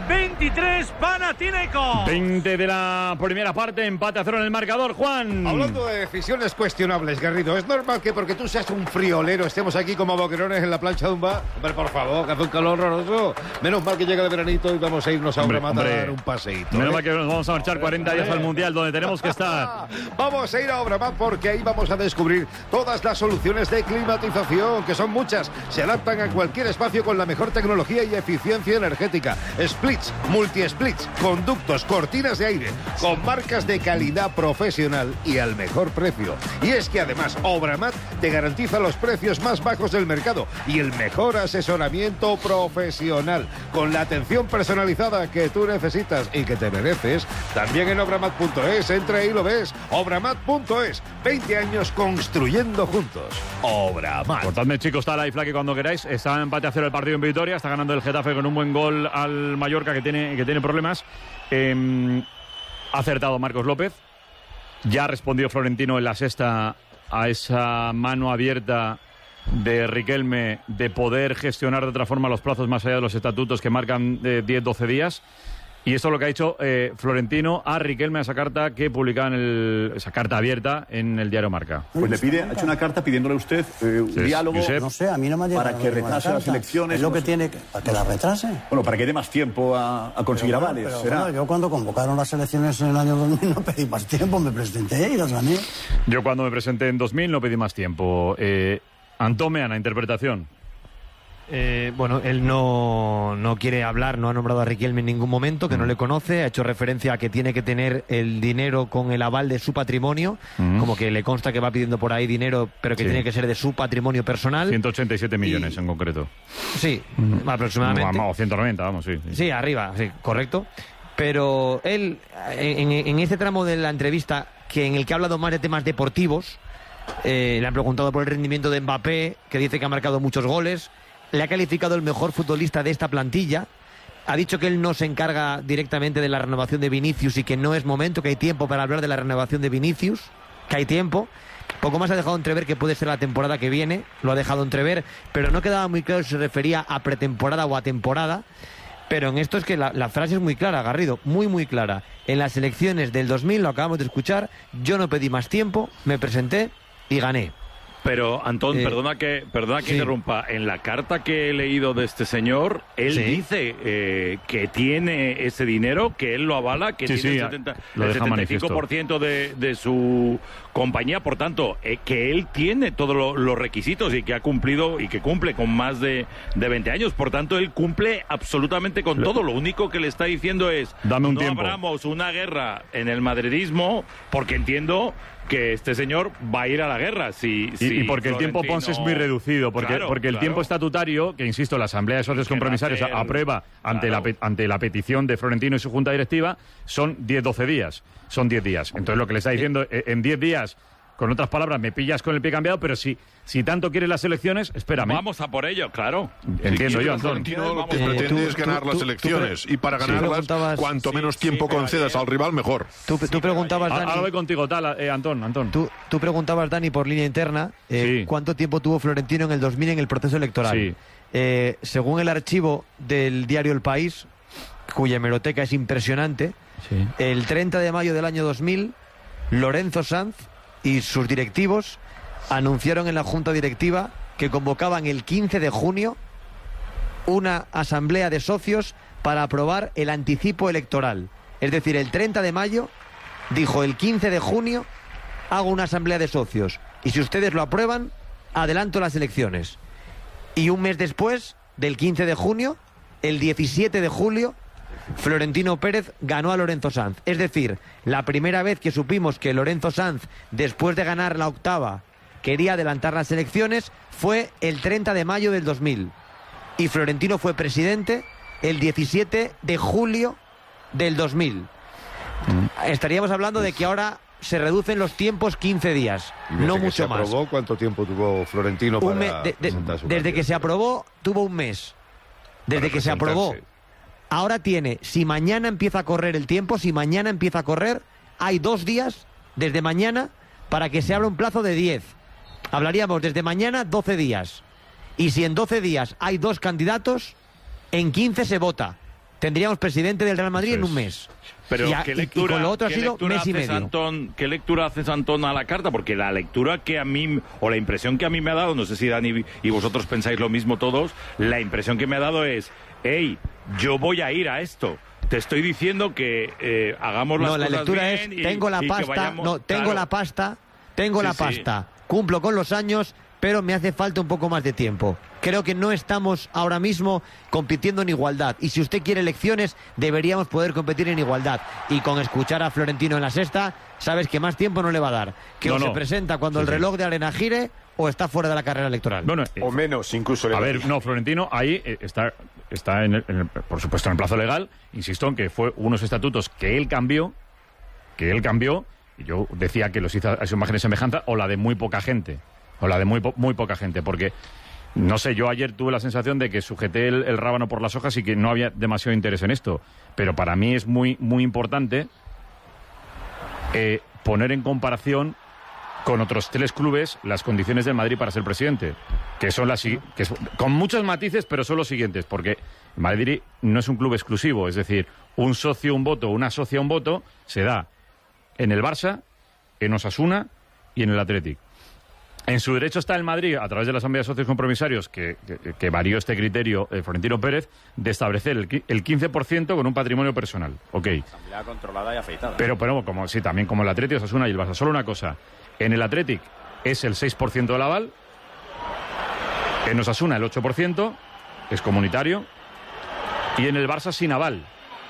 veintitrés Panathinaikos. veinte de la primera parte, empate a cero en el marcador, Juan. Hablando de decisiones cuestionables, Garrido, ¿es normal que porque tú seas un friolero estemos aquí como boquerones en la plancha de un bar? Hombre, por favor, que hace un calor horroroso. Menos mal que llega el veranito y vamos a irnos a Obramata a dar un paseíto. Menos ¿eh? mal que nos vamos a marchar cuarenta días al Mundial, donde tenemos que estar. Vamos a ir a Obramata porque ahí vamos a descubrir todas las soluciones de climatización, que son muchas. Se adaptan a cualquier espacio con la mejor tecnología y eficiencia energética. Splits, multi-splits, conductos, cortinas de aire, con marcas de calidad profesional y al mejor precio. Y es que además Obramat te garantiza los precios más bajos del mercado y el mejor asesoramiento profesional, con la atención personalizada que tú necesitas y que te mereces. También en obramat punto es, entra y lo ves. obramat punto es, veinte años construyendo juntos. Obramat. Cortadme, chicos, está la Flaque cuando queráis. Está en empate a cero el partido en Vitoria. Está ganando el Getafe con un buen gol al Mallorca, que tiene, que tiene problemas. Eh, ha acertado Marcos López. Ya ha respondido Florentino en la sexta a esa mano abierta de Riquelme de poder gestionar de otra forma los plazos más allá de los estatutos que marcan de diez doce días. Y esto es lo que ha hecho eh, Florentino a Riquelme, a esa carta que publicaba en el, esa carta abierta en el diario Marca. Pues le pide, ha hecho una carta pidiéndole a usted eh, un Sí, diálogo. Josep. No sé, a mí no me ha llegado para que retrase las elecciones. Es lo no que sé. tiene que... ¿Para que la retrase? Bueno, para que dé más tiempo a, a conseguir Pero bueno, avales. pero ¿será? bueno, yo cuando convocaron las elecciones en el año dos mil no pedí más tiempo, me presenté y las gané. Yo cuando me presenté en dos mil no pedí más tiempo. Eh, Antón Meana, interpretación. Eh, bueno, él no, no quiere hablar, no ha nombrado a Riquelme en ningún momento, que no le conoce, ha hecho referencia a que tiene que tener el dinero con el aval de su patrimonio, Mm. como que le consta que va pidiendo por ahí dinero, pero que Sí. tiene que ser de su patrimonio personal. ciento ochenta y siete millones en concreto. Sí, aproximadamente. O ciento noventa, vamos, sí. sí. Sí, arriba, sí, correcto. Pero él, en, en este tramo de la entrevista, que en el que ha hablado más de temas deportivos, eh, le han preguntado por el rendimiento de Mbappé, que dice que ha marcado muchos goles, le ha calificado el mejor futbolista de esta plantilla, ha dicho que él no se encarga directamente de la renovación de Vinicius y que no es momento, que hay tiempo para hablar de la renovación de Vinicius, que hay tiempo. Poco más ha dejado entrever que puede ser la temporada que viene, lo ha dejado entrever, pero no quedaba muy claro si se refería a pretemporada o a temporada. Pero en esto es que la, la frase es muy clara, Garrido, muy muy clara. En las elecciones del dos mil, lo acabamos de escuchar, yo no pedí más tiempo, me presenté y gané. Pero, Antón, Eh, perdona que, perdona que sí. interrumpa. En la carta que he leído de este señor, él Sí. dice eh, que tiene ese dinero, que él lo avala, que Sí, tiene sí, el, setenta, lo el deja setenta y cinco por ciento de, de su compañía. Por tanto, eh, que él tiene todos lo- los requisitos y que ha cumplido y que cumple con más de, de veinte años. Por tanto, él cumple absolutamente con Lo- todo. Lo único que le está diciendo es Dame un no tiempo. abramos una guerra en el madridismo, porque entiendo que este señor va a ir a la guerra. Si, Y, si y porque el tiempo Florentino- Ponce es muy reducido, porque, Claro, porque el claro. tiempo estatutario, que insisto, la Asamblea de Socios Que Compromisarios va a ser- aprueba ante, claro. la, pe- ante la petición de Florentino y su Junta Directiva, son diez doce días. Son diez días. Entonces lo que le está diciendo, eh, en diez días, con otras palabras, me pillas con el pie cambiado, pero si, si tanto quieres las elecciones, espérame. Vamos a por ello, claro. Entiendo Sí, yo, pero Antón. Florentino lo que Eh, pretende tú- es ganar tú- las tú- elecciones. tú pre- y para sí, ganarlas, preguntabas- cuanto sí, menos sí, tiempo pero concedas al rival, mejor. Tú, tú preguntabas, Ah, Dani, Ahora voy contigo, tal, eh, Antón, Antón. tú, tú preguntabas, Dani, por línea interna, eh, Sí. cuánto tiempo tuvo Florentino en el dos mil en el proceso electoral. Sí. Eh, según el archivo del diario El País, cuya hemeroteca es impresionante, Sí. el treinta de mayo del año dos mil, Lorenzo Sanz y sus directivos anunciaron en la Junta Directiva que convocaban el quince de junio una asamblea de socios para aprobar el anticipo electoral. Es decir, el treinta de mayo dijo, el quince de junio hago una asamblea de socios y si ustedes lo aprueban, adelanto las elecciones. Y un mes después, del quince de junio, el diecisiete de julio, Florentino Pérez ganó a Lorenzo Sanz. Es decir, la primera vez que supimos que Lorenzo Sanz, después de ganar la octava, quería adelantar las elecciones, fue el treinta de mayo del dos mil. Y Florentino fue presidente el diecisiete de julio del dos mil. Estaríamos hablando de que ahora se reducen los tiempos quince días, Y desde no que mucho se más. aprobó, ¿cuánto tiempo tuvo Florentino Un para mes- de- de- presentar su desde que se aprobó, tuvo un mes. Desde Para que se aprobó. presentarse. Ahora tiene, si mañana empieza a correr el tiempo, si mañana empieza a correr, hay dos días desde mañana para que se abra un plazo de diez. Hablaríamos desde mañana doce días. Y si en doce días hay dos candidatos, en quince se vota. tendríamos presidente del Real Madrid en un mes. Pero y, a, ¿qué y- lectura, y con lo otro ha qué sido lectura mes y haces, medio. Antón, ¿qué lectura haces, Antón, a la carta? Porque la lectura que a mí, o la impresión que a mí me ha dado, no sé si Dani y vosotros pensáis lo mismo todos, la impresión que me ha dado es, hey, yo voy a ir a esto. Te estoy diciendo que eh, hagamos las No, la cosas lectura es, bien y- tengo la y que pasta, vayamos- no, tengo claro. la pasta, tengo Sí, la sí. pasta, cumplo con los años, pero me hace falta un poco más de tiempo. Creo que no estamos ahora mismo compitiendo en igualdad. Y si usted quiere elecciones, deberíamos poder competir en igualdad. Y con escuchar a Florentino en la sexta, sabes que más tiempo no le va a dar. Que No, o no. se presenta cuando Sí, el sí. reloj de arena gire o está fuera de la carrera electoral. Bueno, o menos, incluso. A ver, no, Florentino ahí eh, está, está en el- en el- por supuesto, en el plazo legal. Insisto en que fue unos estatutos que él cambió, que él cambió, y yo decía que los hizo a su imagen y semejanza, o la de muy poca gente, o la de muy, po- muy poca gente, porque, no sé, yo ayer tuve la sensación de que sujeté el, el rábano por las hojas y que no había demasiado interés en esto, pero para mí es muy, muy importante eh, poner en comparación con otros tres clubes las condiciones del Madrid para ser presidente, que son las si- que es- con muchos matices, pero son los siguientes, porque el Madrid no es un club exclusivo, es decir, un socio, un voto, una socia, un voto, se da en el Barça, en Osasuna y en el Athletic. En su derecho está el Madrid, a través de la Asamblea de Socios Compromisarios, que, que, que varió este criterio eh, Florentino Pérez, de establecer el, qui- el quince por ciento con un patrimonio personal. Ok. Asamblea controlada y afeitada. Pero, pero como sí, también como el Athletic, Osasuna y el Barça. Solo una cosa. En el Athletic es el seis por ciento del aval. En Osasuna el ocho por ciento, es comunitario. Y en el Barça sin aval.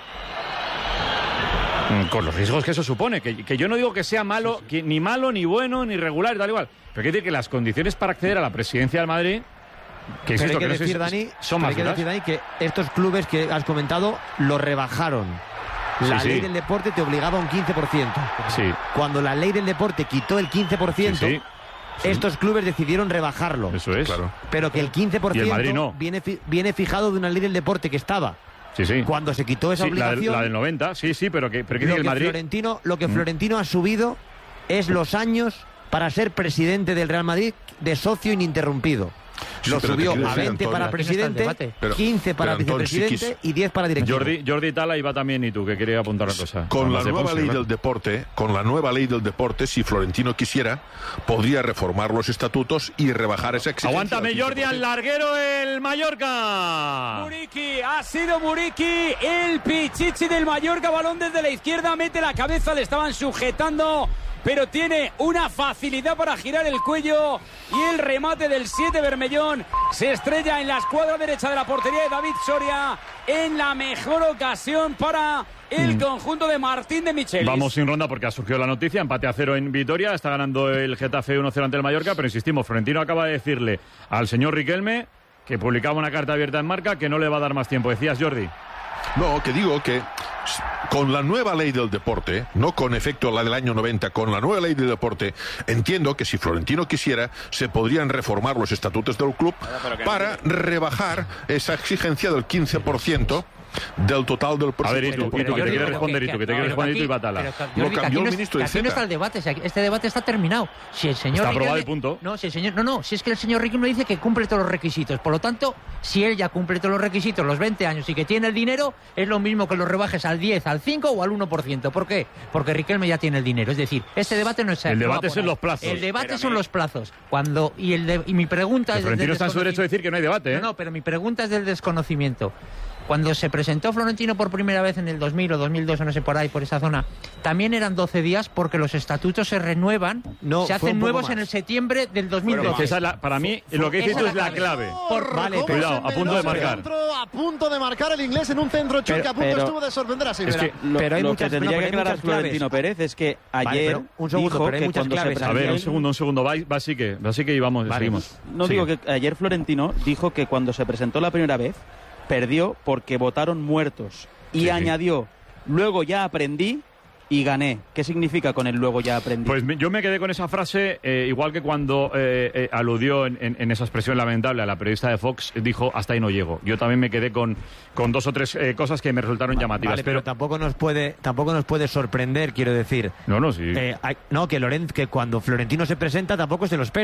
Mm, Con los riesgos que eso supone. Que, que yo no digo que sea malo, que ni malo, ni bueno, ni regular, tal igual. Pero hay que decir que las condiciones para acceder a la presidencia del Madrid, que Pero insisto, hay que que no sé decir, si- Dani, son pero más hay que duras. decir, Dani, que estos clubes que has comentado lo rebajaron. La Sí, ley sí. del deporte te obligaba a un quince por ciento. Sí. Cuando la ley del deporte quitó el quince por ciento, Sí, sí. estos clubes decidieron rebajarlo. Eso es. Pero que el quince por Y el ciento Madrid no. viene, fi- viene fijado de una ley del deporte que estaba. Sí, sí. Cuando se quitó esa Sí, la, del- obligación, la del noventa, sí, sí, pero que, pero que lo el que, Madrid... Florentino, lo que Mm. Florentino ha subido es los años para ser presidente del Real Madrid de socio ininterrumpido. Sí, Lo pero te subió quiero a decir, veinte Antonio, para aquí no está el presidente, debate. Pero- quince para pero, Antón, si vicepresidente quis- y diez para directivo. Jordi, Jordi Tala iba también y tú, que quería apuntar una cosa. Con la Además de nueva Ponce, ley claro. del deporte, con la nueva ley del deporte, si Florentino quisiera, podría reformar los estatutos y rebajar esa exigencia. Aguántame, al Jordi, al larguero el Mallorca. Muriqui, ha sido Muriqui, el pichichi del Mallorca, balón desde la izquierda, mete la cabeza, le estaban sujetando, pero tiene una facilidad para girar el cuello y el remate del siete Bermellón se estrella en la escuadra derecha de la portería de David Soria en la mejor ocasión para el Mm. conjunto de Martín de Michelis. Vamos sin ronda porque ha surgido la noticia, empate a cero en Vitoria, está ganando el Getafe uno cero ante el Mallorca, pero insistimos, Florentino acaba de decirle al señor Riquelme, que publicaba una carta abierta en Marca, que no le va a dar más tiempo. Decías, Jordi. No, que digo que con la nueva ley del deporte, no con efecto la del año noventa, con la nueva ley del deporte, entiendo que si Florentino quisiera, se podrían reformar los estatutos del club para rebajar esa exigencia del quince por ciento del total del A ver, presupuesto. y tú, y tú, que te quiere responder, y tú, que te quiere responder, y tú, y Batala. Pero, Lo Jordi, que aquí cambió no el es- ministro que de aquí no está Zeta. el debate, o sea, este debate está terminado. Si el señor Está aprobado Riquelme- y punto. No, si el señor, no, no, si es que el señor Riquelme dice que cumple todos los requisitos. Por lo tanto, si él ya cumple todos los requisitos, los veinte años y que tiene el dinero, es lo mismo que los rebajes al diez, al cinco o al uno por ciento. ¿Por qué? Porque Riquelme ya tiene el dinero. Es decir, este debate no es... El no va debate a es en poner. los plazos. El debate Pero a son mí- los plazos. Cuando y el de- y mi pregunta Que es... del Florentino está en su derecho a decir que no hay debate, ¿eh? No, no, pero mi pregunta es del desconocimiento. Cuando se presentó Florentino por primera vez en el dos mil o dos mil dos, o no sé, por ahí, por esa zona, también eran doce días porque los estatutos se renuevan, No, se fue hacen un poco nuevos más. en el septiembre del dos mil doce. Esa es la- para mí, lo que dices Esa tú es es la la clave. Por- Vale, ¿cómo cuidado, se a punto de envenenó? marcar. Centro, a punto de marcar el inglés en un centro choque, Pero- a punto pero- estuvo de sorprender a Silvera. Es que lo, Pero hay lo muchas- que tendría no, pero que hay aclarar muchas claves. Florentino Pérez es que Vale, ayer pero un segundo, dijo pero hay que muchas cuando se claves. A ver, presentó un el- segundo, un segundo. Va, va sí que, va sí que y vamos, Vale. seguimos. No Sigue. digo que ayer Florentino dijo que cuando se presentó la primera vez perdió porque votaron muertos y Sí, sí. añadió, luego ya aprendí y gané. ¿Qué significa con el luego ya aprendí? Pues me- yo me quedé con esa frase, eh, igual que cuando eh, eh, aludió en, en- en esa expresión lamentable a la periodista de Fox, dijo, hasta ahí no llego. Yo también me quedé con, con dos o tres eh, cosas que me resultaron llamativas. Vale, pero, pero tampoco nos puede tampoco nos puede sorprender, quiero decir. No, no, sí. Eh, hay- no, que Lorenz, que cuando Florentino se presenta tampoco se lo espera.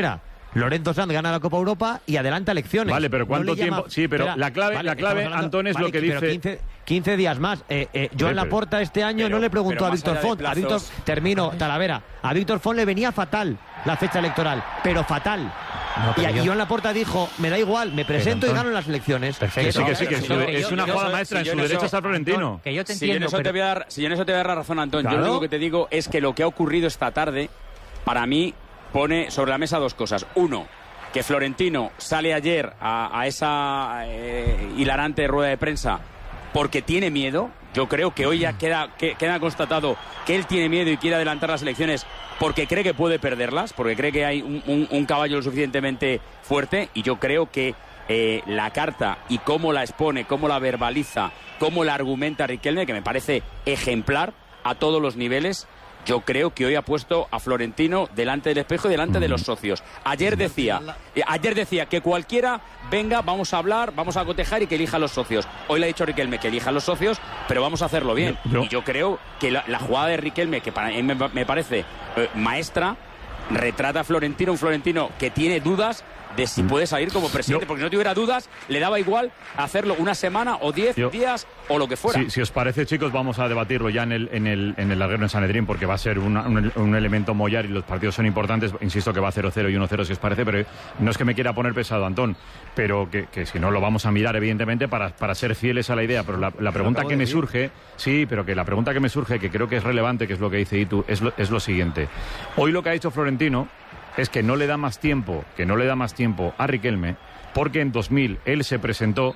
Lorenzo Sanz gana la Copa Europa y adelanta elecciones. Vale, pero ¿cuánto no tiempo? Llama... Sí, pero Espera, la clave, vale, la clave hablando... Antón, es vale, lo que pero dice... quince, quince días más. Eh, eh, Joan Pero, Laporta este año pero, no le preguntó a pero Víctor más allá de Font. A plazos... Víctor, termino, Talavera. A Víctor Font le venía fatal la fecha electoral, pero fatal. No, pero y yo... Joan Laporta dijo, me da igual, me presento pero, y gano las elecciones. Perfecto. Sí, que sí, que es, yo, es una yo, jugada yo, maestra, si en su derecho está Florentino. Que yo te si entiendo, yo en eso pero... te voy a dar, si yo en eso te voy a dar razón, Antón. Claro. Yo lo único que te digo es que lo que ha ocurrido esta tarde, para mí, pone sobre la mesa dos cosas. Uno, que Florentino sale ayer a, a esa eh, hilarante rueda de prensa porque tiene miedo. Yo creo que hoy ya queda, que, queda constatado que él tiene miedo y quiere adelantar las elecciones porque cree que puede perderlas, porque cree que hay un, un, un caballo lo suficientemente fuerte, y yo creo que eh, la carta y cómo la expone, cómo la verbaliza, cómo la argumenta Riquelme, que me parece ejemplar a todos los niveles. Yo creo que hoy ha puesto a Florentino delante del espejo y delante de los socios. Ayer decía, ayer decía que cualquiera venga, vamos a hablar, vamos a cotejar y que elija a los socios. Hoy le ha dicho Riquelme que elija a los socios, pero vamos a hacerlo bien. Yo, yo... Y yo creo que la, la jugada de Riquelme, que para mí me, me parece eh, maestra, retrata a Florentino, un Florentino que tiene dudas de si puede salir como presidente, yo, porque si no tuviera dudas, le daba igual hacerlo una semana o diez yo, días o lo que fuera. Si, si os parece, chicos, vamos a debatirlo ya en el, en el, en el larguero en Sanedrín, porque va a ser una, un, un elemento mollar y los partidos son importantes. Insisto que va cero cero y uno cero si os parece, pero no es que me quiera poner pesado, Antón, pero que, que si no lo vamos a mirar, evidentemente, para, para ser fieles a la idea. Pero la, la pregunta que me surge, sí, pero que la pregunta que me surge, que creo que es relevante, que es lo que dice Itu, es lo, es lo siguiente. Hoy lo que ha dicho Florentino es que no le da más tiempo, que no le da más tiempo a Riquelme, porque en dos mil él se presentó,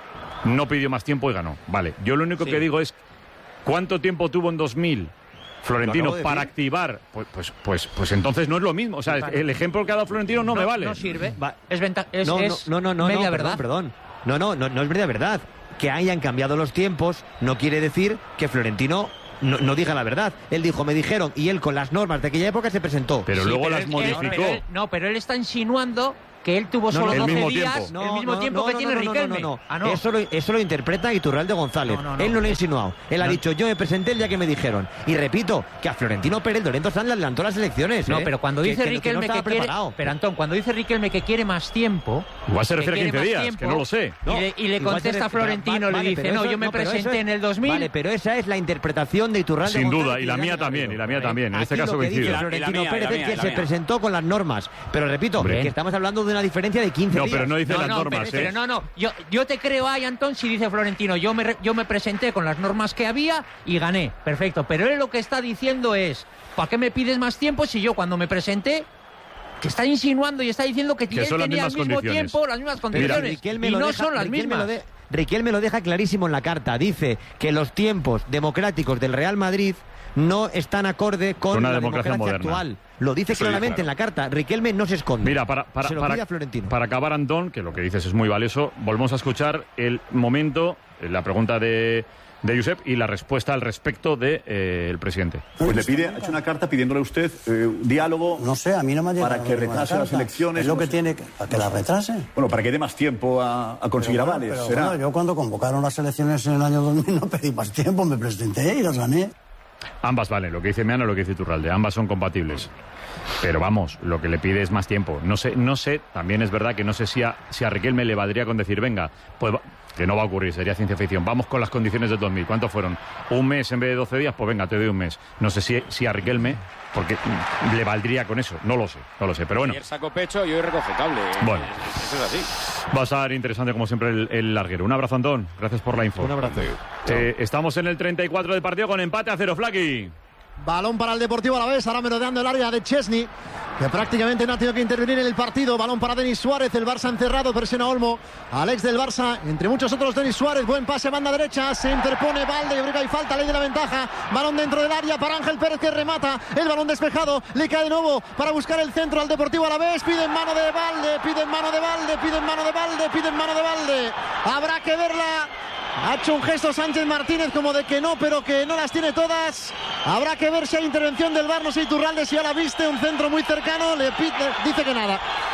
no pidió más tiempo y ganó. Vale, yo lo único sí. que digo es, ¿cuánto tiempo tuvo en dos mil Florentino para activar? Pues, pues, pues, pues entonces no es lo mismo. O sea, el ejemplo que ha dado Florentino no, no me vale. No sirve. Va. Es, venta es, no, es no, no, no, media no, verdad. Perdón, perdón. No, no, no, no es media verdad. Que hayan cambiado los tiempos no quiere decir que Florentino No, no diga la verdad. Él dijo, me dijeron, y él con las normas de aquella época se presentó. Pero sí, luego pero las él, modificó. Él, pero él, no, pero él está insinuando que él tuvo solo no, no, doce mismo días, tiempo. el mismo no, tiempo no, que no, tiene no, Riquelme. No, no, no. Ah, no. Eso, lo, eso lo interpreta Iturralde González. No, no, no. Él no lo ha insinuado. Él no. ha dicho, yo me presenté el día que me dijeron. Y repito, que a Florentino Pérez Lorenzo Sanz le adelantó las elecciones. No, ¿eh? pero cuando dice que, Riquelme que, no que quiere... preparado. Pero Antón, cuando dice Riquelme que quiere más tiempo... Igual se refiere a quince días, tiempo, que no lo sé. No, y le, y le contesta a Florentino, vale, le dice, no, eso, yo me no, presenté es, en el dos mil... Vale, pero esa es la interpretación de Iturralde Sin González. duda, y la mía también, y la mía también. En este caso coincido. Florentino Pérez es que se presentó con las normas. Pero repito, que estamos hablando de una diferencia de quince días. No, pero no dice no, las no, normas, pero, ¿eh? Pero no, no, yo, yo te creo ahí, Antón, si dice Florentino, yo me, yo me presenté con las normas que había y gané, perfecto, pero él lo que está diciendo es, ¿para qué me pides más tiempo si yo cuando me presenté, que está insinuando y está diciendo que, que él tenía al mismo tiempo, las mismas condiciones, y no deja, son las Riquelme mismas? Lo de, Riquelme lo deja clarísimo en la carta, dice que los tiempos democráticos del Real Madrid no están acorde con una la democracia, democracia moderna. actual. Lo dice Eso claramente claro. en la carta. Riquelme no se esconde. Mira, para, para, se lo para, pide a Florentino. para acabar, Antón, que lo que dices es muy valioso, volvemos a escuchar el momento, la pregunta de, de Josep y la respuesta al respecto del de, eh, presidente. Pues le pide, ha hecho una carta pidiéndole a usted eh, diálogo. No sé, a mí no me ha llegado para que retrase las elecciones. Es lo que tiene que, para que las retrase. Bueno, para que dé más tiempo a, a conseguir pero avales. Bueno, pero ¿será? bueno, yo cuando convocaron las elecciones en el año dos mil no pedí más tiempo, me presenté y las gané. Ambas valen, lo que dice Meana y lo que dice Iturralde, ambas son compatibles. Pero vamos, lo que le pide es más tiempo. No sé, no sé, también es verdad que no sé si a, si a Riquelme le valdría con decir, venga, pues que no va a ocurrir, sería ciencia ficción. Vamos con las condiciones del dos mil. ¿Cuántos fueron? ¿Un mes en vez de doce días? Pues venga, te doy un mes. No sé si, si a Riquelme, porque le valdría con eso. No lo sé, no lo sé. Pero bueno. Ayer sacó pecho y hoy recoge cable. Bueno. Eso es así. Va a estar interesante, como siempre, el, el larguero. Un abrazo, Antón. Gracias por la info. Un abrazo. Eh, estamos en el treinta y cuatro del partido con empate a cero, Flaqui. Balón para el Deportivo Alavés, ahora merodeando el área de Chesney, que prácticamente no ha tenido que intervenir en el partido. Balón para Denis Suárez, el Barça encerrado, presiona Olmo, Alex del Barça, entre muchos otros Denis Suárez, buen pase, banda derecha, se interpone Valde, obliga y falta, ley de la ventaja, balón dentro del área para Ángel Pérez que remata, el balón despejado, le cae de nuevo para buscar el centro al Deportivo Alavés, piden mano de Valde, piden mano de Valde, piden mano de Valde, piden mano de Valde, habrá que verla. Ha hecho un gesto Sánchez Martínez como de que no, pero que no las tiene todas. Habrá que ver si hay intervención del V A R, no sé Iturralde si ya la viste, un centro muy cercano, le pide, dice que nada.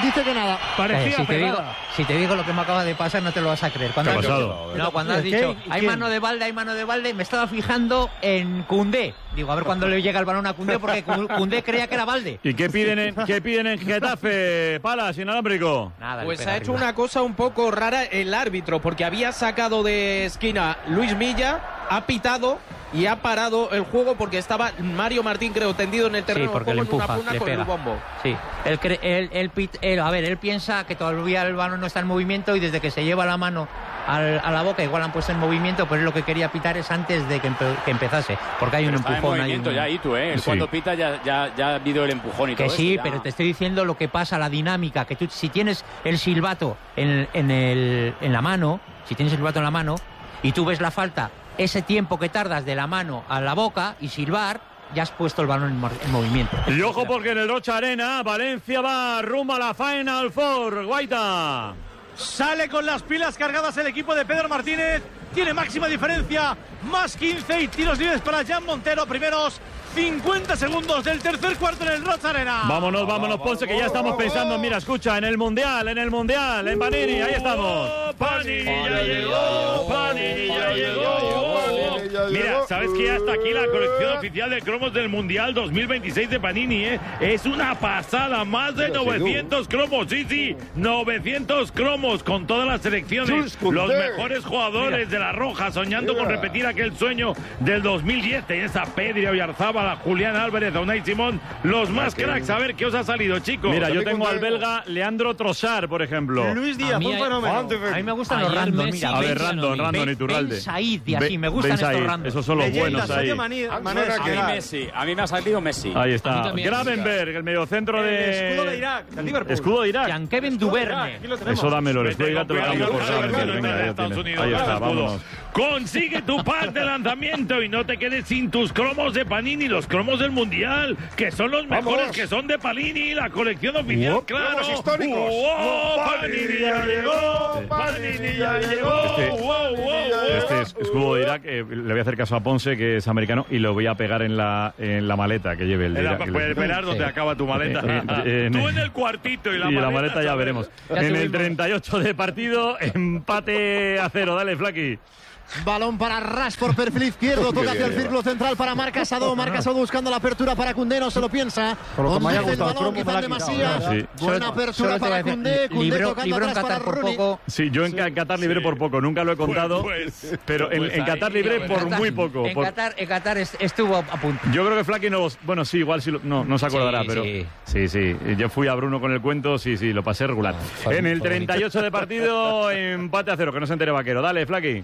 dice que nada. Eh, si, te digo, si te digo lo que me acaba de pasar, no te lo vas a creer. Cuando ¿Qué ha has pasado? dicho, no, cuando has dicho, ¿Qué? hay ¿Quién? mano de Balde, hay mano de Balde, me estaba fijando en Koundé. Digo, a ver cuándo le llega el balón a Koundé, porque Koundé creía que era Balde. ¿Y qué piden en, qué piden en Getafe, Palas, inalámbrico? Nada, Pues ha hecho una cosa un poco rara el árbitro, porque había sacado de esquina Luis Milla, ha pitado y ha parado el juego porque estaba Mario Martín, creo, tendido en el terreno Sí, porque de le juego empuja, en una puna le con pega. el bombo. Sí, él, cre- él, él, pit- él- a ver, él piensa que todavía el balón no está en movimiento y desde que se lleva la mano al- a la boca, igual han puesto en movimiento, pero él lo que quería pitar es antes de que, empe- que empezase, porque hay un Está en empujón. Hay movimiento un... ya, y tú, ¿eh? Él Sí. Cuando pita ya, ya, ya ha habido el empujón y Que todo sí, eso, ya. pero te estoy diciendo lo que pasa, la dinámica, que tú si tienes el silbato en, en, el, en la mano, si tienes el silbato en la mano y tú ves la falta, ese tiempo que tardas de la mano a la boca y silbar, ya has puesto el balón en, mor- en movimiento. Y ojo porque en el Rocha Arena, Valencia va rumbo a la Final Four. Guaita. Sale con las pilas cargadas el equipo de Pedro Martínez. Tiene máxima diferencia, más quince y tiros libres para Jan Montero. Primeros cincuenta segundos del tercer cuarto en el Rocha Arena. Vámonos, vámonos, Ponce, que ya estamos pensando, mira, escucha, en el Mundial, en el Mundial, en Panini, ahí estamos. Panini ya llegó, Panini ya llegó. Mira, ¿sabes que ya está aquí la colección oficial de cromos del Mundial dos mil veintiséis de Panini, eh? Es una pasada, más de novecientos cromos, sí, sí, novecientos cromos con todas las selecciones, los mejores jugadores de la Roja, soñando con repetir aquel sueño del dos mil diez. Tenéis a Pedri, a Oyarzábal, a Julián Álvarez, a Unai Simón, los más cracks. A ver qué os ha salido, chicos. Mira, yo tengo al belga Leandro Trossard, por ejemplo. Luis Díaz, A mí un hay- fenómeno. A mí me gustan Ayer los random, Messi, mira. A ver, Ben- Randon, Randon Ben- Iturralde. Ben Said y así, Ben- me gustan Ben estos Said, random. esos son los Leyenda, buenos ahí. Sadio Mané- Mané A mí Esquerra. Messi, a mí me ha salido Messi. Ahí A está. mí también. Gravenberg, el mediocentro de... El escudo de Irak, del Liverpool. Escudo de Irak. Jean-Kevin Duverne. Aquí lo tenemos. Eso dámelo, el escudo de Irak te lo cambio por Cuidado, Gravenberg. cuidado, Venga, ya Estados tienes. Unidos, Ahí está, escudo. vámonos. Consigue tu pack de lanzamiento y no te quedes sin tus cromos de Panini, los cromos del Mundial, que son los mejores, Vamos. que son de Panini, la colección oficial, Uop. claro. Nuevos históricos. Uop, Panini ya llegó, Panini ya llegó. Este- Uop, uop, uop. Este es escudo de Irak, eh, le voy a hacer caso a Ponce, que es americano, y lo voy a pegar en la, en la maleta que lleve el de Era Irak. para poder esperar donde Sí. acaba tu maleta. Eh, eh, Tú eh, en el cuartito y la y maleta. la maleta ya ¿sabes? veremos. Ya En el subimos. treinta y ocho de partido, empate a cero. Dale, Flaky. Balón para Rashford, perfil izquierdo, toca hacia el círculo central para Marc Casado. Marc Casado buscando la apertura para Koundé, no se lo piensa. Por lo que me haya Conduce el gustado el balón, cromo, quizá me en lo ha quitado, demasía. ¿verdad? Sí. Buena Solo- apertura solo te voy a para decir, Koundé. Koundé libró- tocando libró en atrás para Qatar por Rooney. poco. Sí, yo en Ca- Qatar libré por poco, nunca lo he contado, pues, pero en, pues en Qatar ahí, libré en por Qatar- muy poco. En por- Qatar, en Qatar est- estuvo a punto. Yo creo que Flaky no los... Bueno, sí, igual sí lo- no, no se acordará, Sí, pero... sí. Sí, sí. Yo fui a Bruno con el cuento, sí, sí, lo pasé regular. fa- en el favorito. treinta y ocho de partido, empate a cero, que no se entere Vaquero. Dale, Flaky.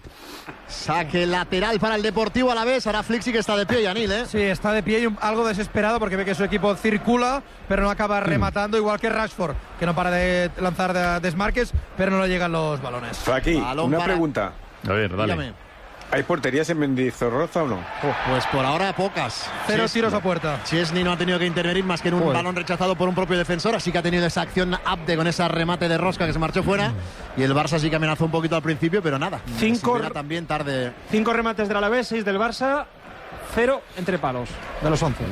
Saque lateral para el Deportivo Alavés. Ahora Flixi que está de pie, Yanil, ¿eh? Sí, está de pie y un- algo desesperado porque ve que su equipo circula, pero no acaba rematando, igual que Rashford, que no para de lanzar de- desmarques, pero no le llegan los balones. Aquí, Balón una para- pregunta. A ver, dale. Dígame. ¿Hay porterías en Mendizorroza o no? Pues por ahora pocas. Cero Chesney- tiros a puerta. Chesney no ha tenido que intervenir más que en un Joder. balón rechazado por un propio defensor, así que ha tenido esa acción Abde con ese remate de rosca que se marchó fuera. Y el Barça sí que amenazó un poquito al principio, pero nada. Cinco- Era también tarde. Cinco remates del Alavés, seis del Barça, cero entre palos, de los once.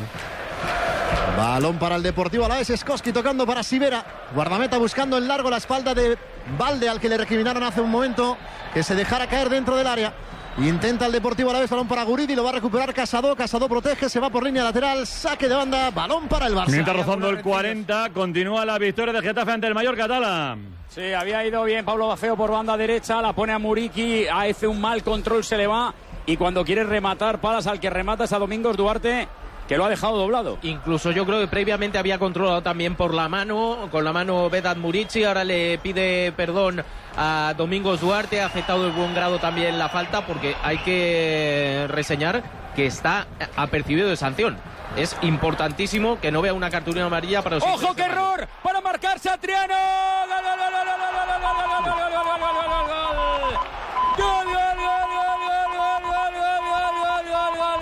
Balón para el Deportivo Alavés, Skoski tocando para Sivera. Guardameta buscando en largo la espalda de Valde, al que le recriminaron hace un momento que se dejara caer dentro del área. Intenta el Deportivo Alavés, balón para Guridi, lo va a recuperar Casado. Casado protege, se va por línea lateral, saque de banda, balón para el Barça. Mientras rozando el cuarenta, continúa la victoria de Getafe ante el Mallorca, Tala. Sí, había ido bien Pablo Bafeo por banda derecha, la pone a Muriqui, hace un mal control, se le va. Y cuando quiere rematar, Palas al que remata es a Domingos Duarte, que lo ha dejado doblado. Incluso yo creo que previamente había controlado también por la mano, con la mano Vedat Muriqui, ahora le pide perdón a Domingos Duarte, ha aceptado de buen grado también la falta, porque hay que reseñar que está apercibido de sanción. Es importantísimo que no vea una cartulina amarilla para... ¡Ojo, qué error! ¡Para marcarse a Triano! ¡Gol, gol, gol, gol, gol, gol, gol, gol, gol, gol, gol, gol, gol, gol, gol! ¡Gol, gol, gol, gol, gol, gol, gol, gol, gol, gol,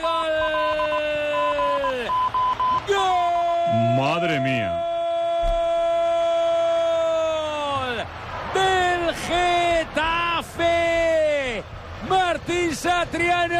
gol, gol! Madre mía. Del Getafe, Martín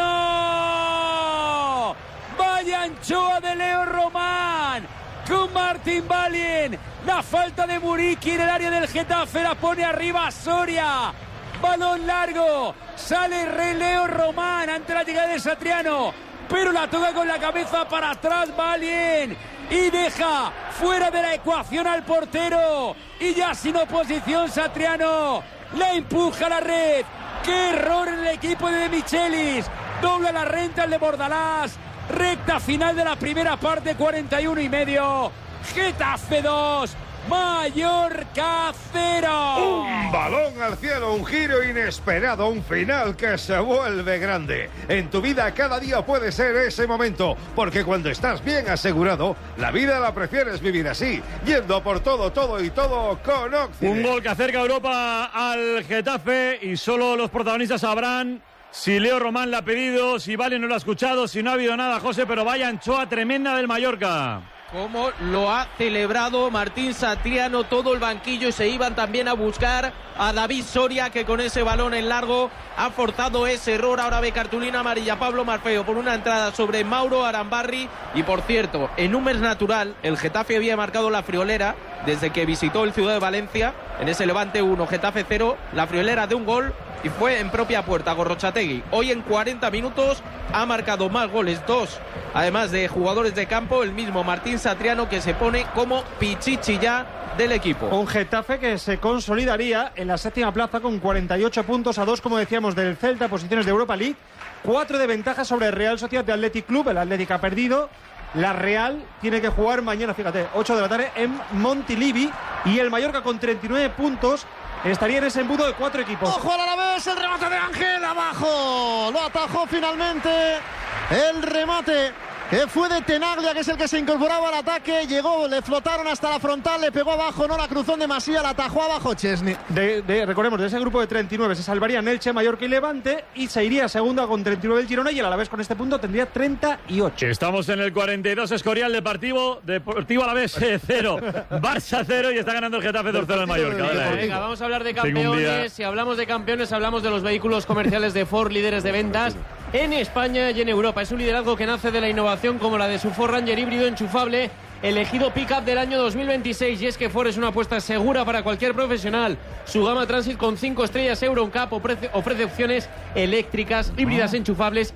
Satriano. Vaya anchoa de Leo Román, con Martín Martín Valien. La falta de Muriqui en el área del Getafe la pone arriba Soria. Balón largo. Sale Rey Leo Román ante la llegada de Satriano. Pero la toca con la cabeza para atrás Valien. Y deja fuera de la ecuación al portero. Y ya sin oposición Satriano. La empuja a la red. ¡Qué error en el equipo de De Michelis! Dobla la renta el de Bordalás. Recta final de la primera parte, cuarenta y uno y medio. Getafe dos, Mallorca cero. Un balón al cielo, un giro inesperado, un final que se vuelve grande. En tu vida cada día puede ser ese momento, porque cuando estás bien asegurado, la vida la prefieres vivir así, yendo por todo, todo y todo con Occident. Un gol que acerca a Europa al Getafe y solo los protagonistas sabrán si Leo Román la ha pedido, si Vale no lo ha escuchado, si no ha habido nada, José, pero vaya anchoa tremenda del Mallorca. Cómo lo ha celebrado Martín Satriano, todo el banquillo, y se iban también a buscar a David Soria, que con ese balón en largo ha forzado ese error. Ahora ve cartulina amarilla Pablo Marfeo por una entrada sobre Mauro Arambarri. Y por cierto, en un mes natural, el Getafe había marcado la friolera desde que visitó el Ciudad de Valencia, en ese Levante uno, Getafe cero, la friolera de un gol, y fue en propia puerta Gorrochategui. Hoy en cuarenta minutos ha marcado más goles, dos, además de jugadores de campo, el mismo Martín Satriano, que se pone como pichichi ya del equipo. Un Getafe que se consolidaría en la séptima plaza con cuarenta y ocho puntos, a dos, como decíamos, del Celta, posiciones de Europa League, cuatro de ventaja sobre el Real Sociedad de Athletic Club. El Athletic ha perdido. La Real tiene que jugar mañana, fíjate, ocho de la tarde en Montilivi, y el Mallorca con treinta y nueve puntos estaría en ese embudo de cuatro equipos. ¡Ojo al Alavés! El remate de Ángel abajo. Lo atajó finalmente. El remate que fue de Tenaglia, que es el que se incorporaba al ataque. Llegó, le flotaron hasta la frontal, le pegó abajo, no la cruzó en demasía, la atajó abajo Chesney. De, de, recordemos, de ese grupo de treinta y nueve se salvarían Elche, Mallorca y Levante, y se iría segunda con treinta y nueve el Girona, y el Alavés con este punto tendría treinta y ocho. Estamos en el cuarenta y dos, Escorial, Deportivo, Deportivo Alavés cero, Barça cero, y está ganando el Getafe dos cero en Mallorca. Vale. Venga, vamos a hablar de campeones. Si hablamos de campeones, hablamos de los vehículos comerciales de Ford, líderes de ventas en España y en Europa. Es un liderazgo que nace de la innovación, como la de su Ford Ranger híbrido enchufable, elegido pick-up del año dos mil veintiséis. Y es que Ford es una apuesta segura para cualquier profesional. Su gama Transit con cinco estrellas Euro N C A P ofrece, ofrece opciones eléctricas, híbridas enchufables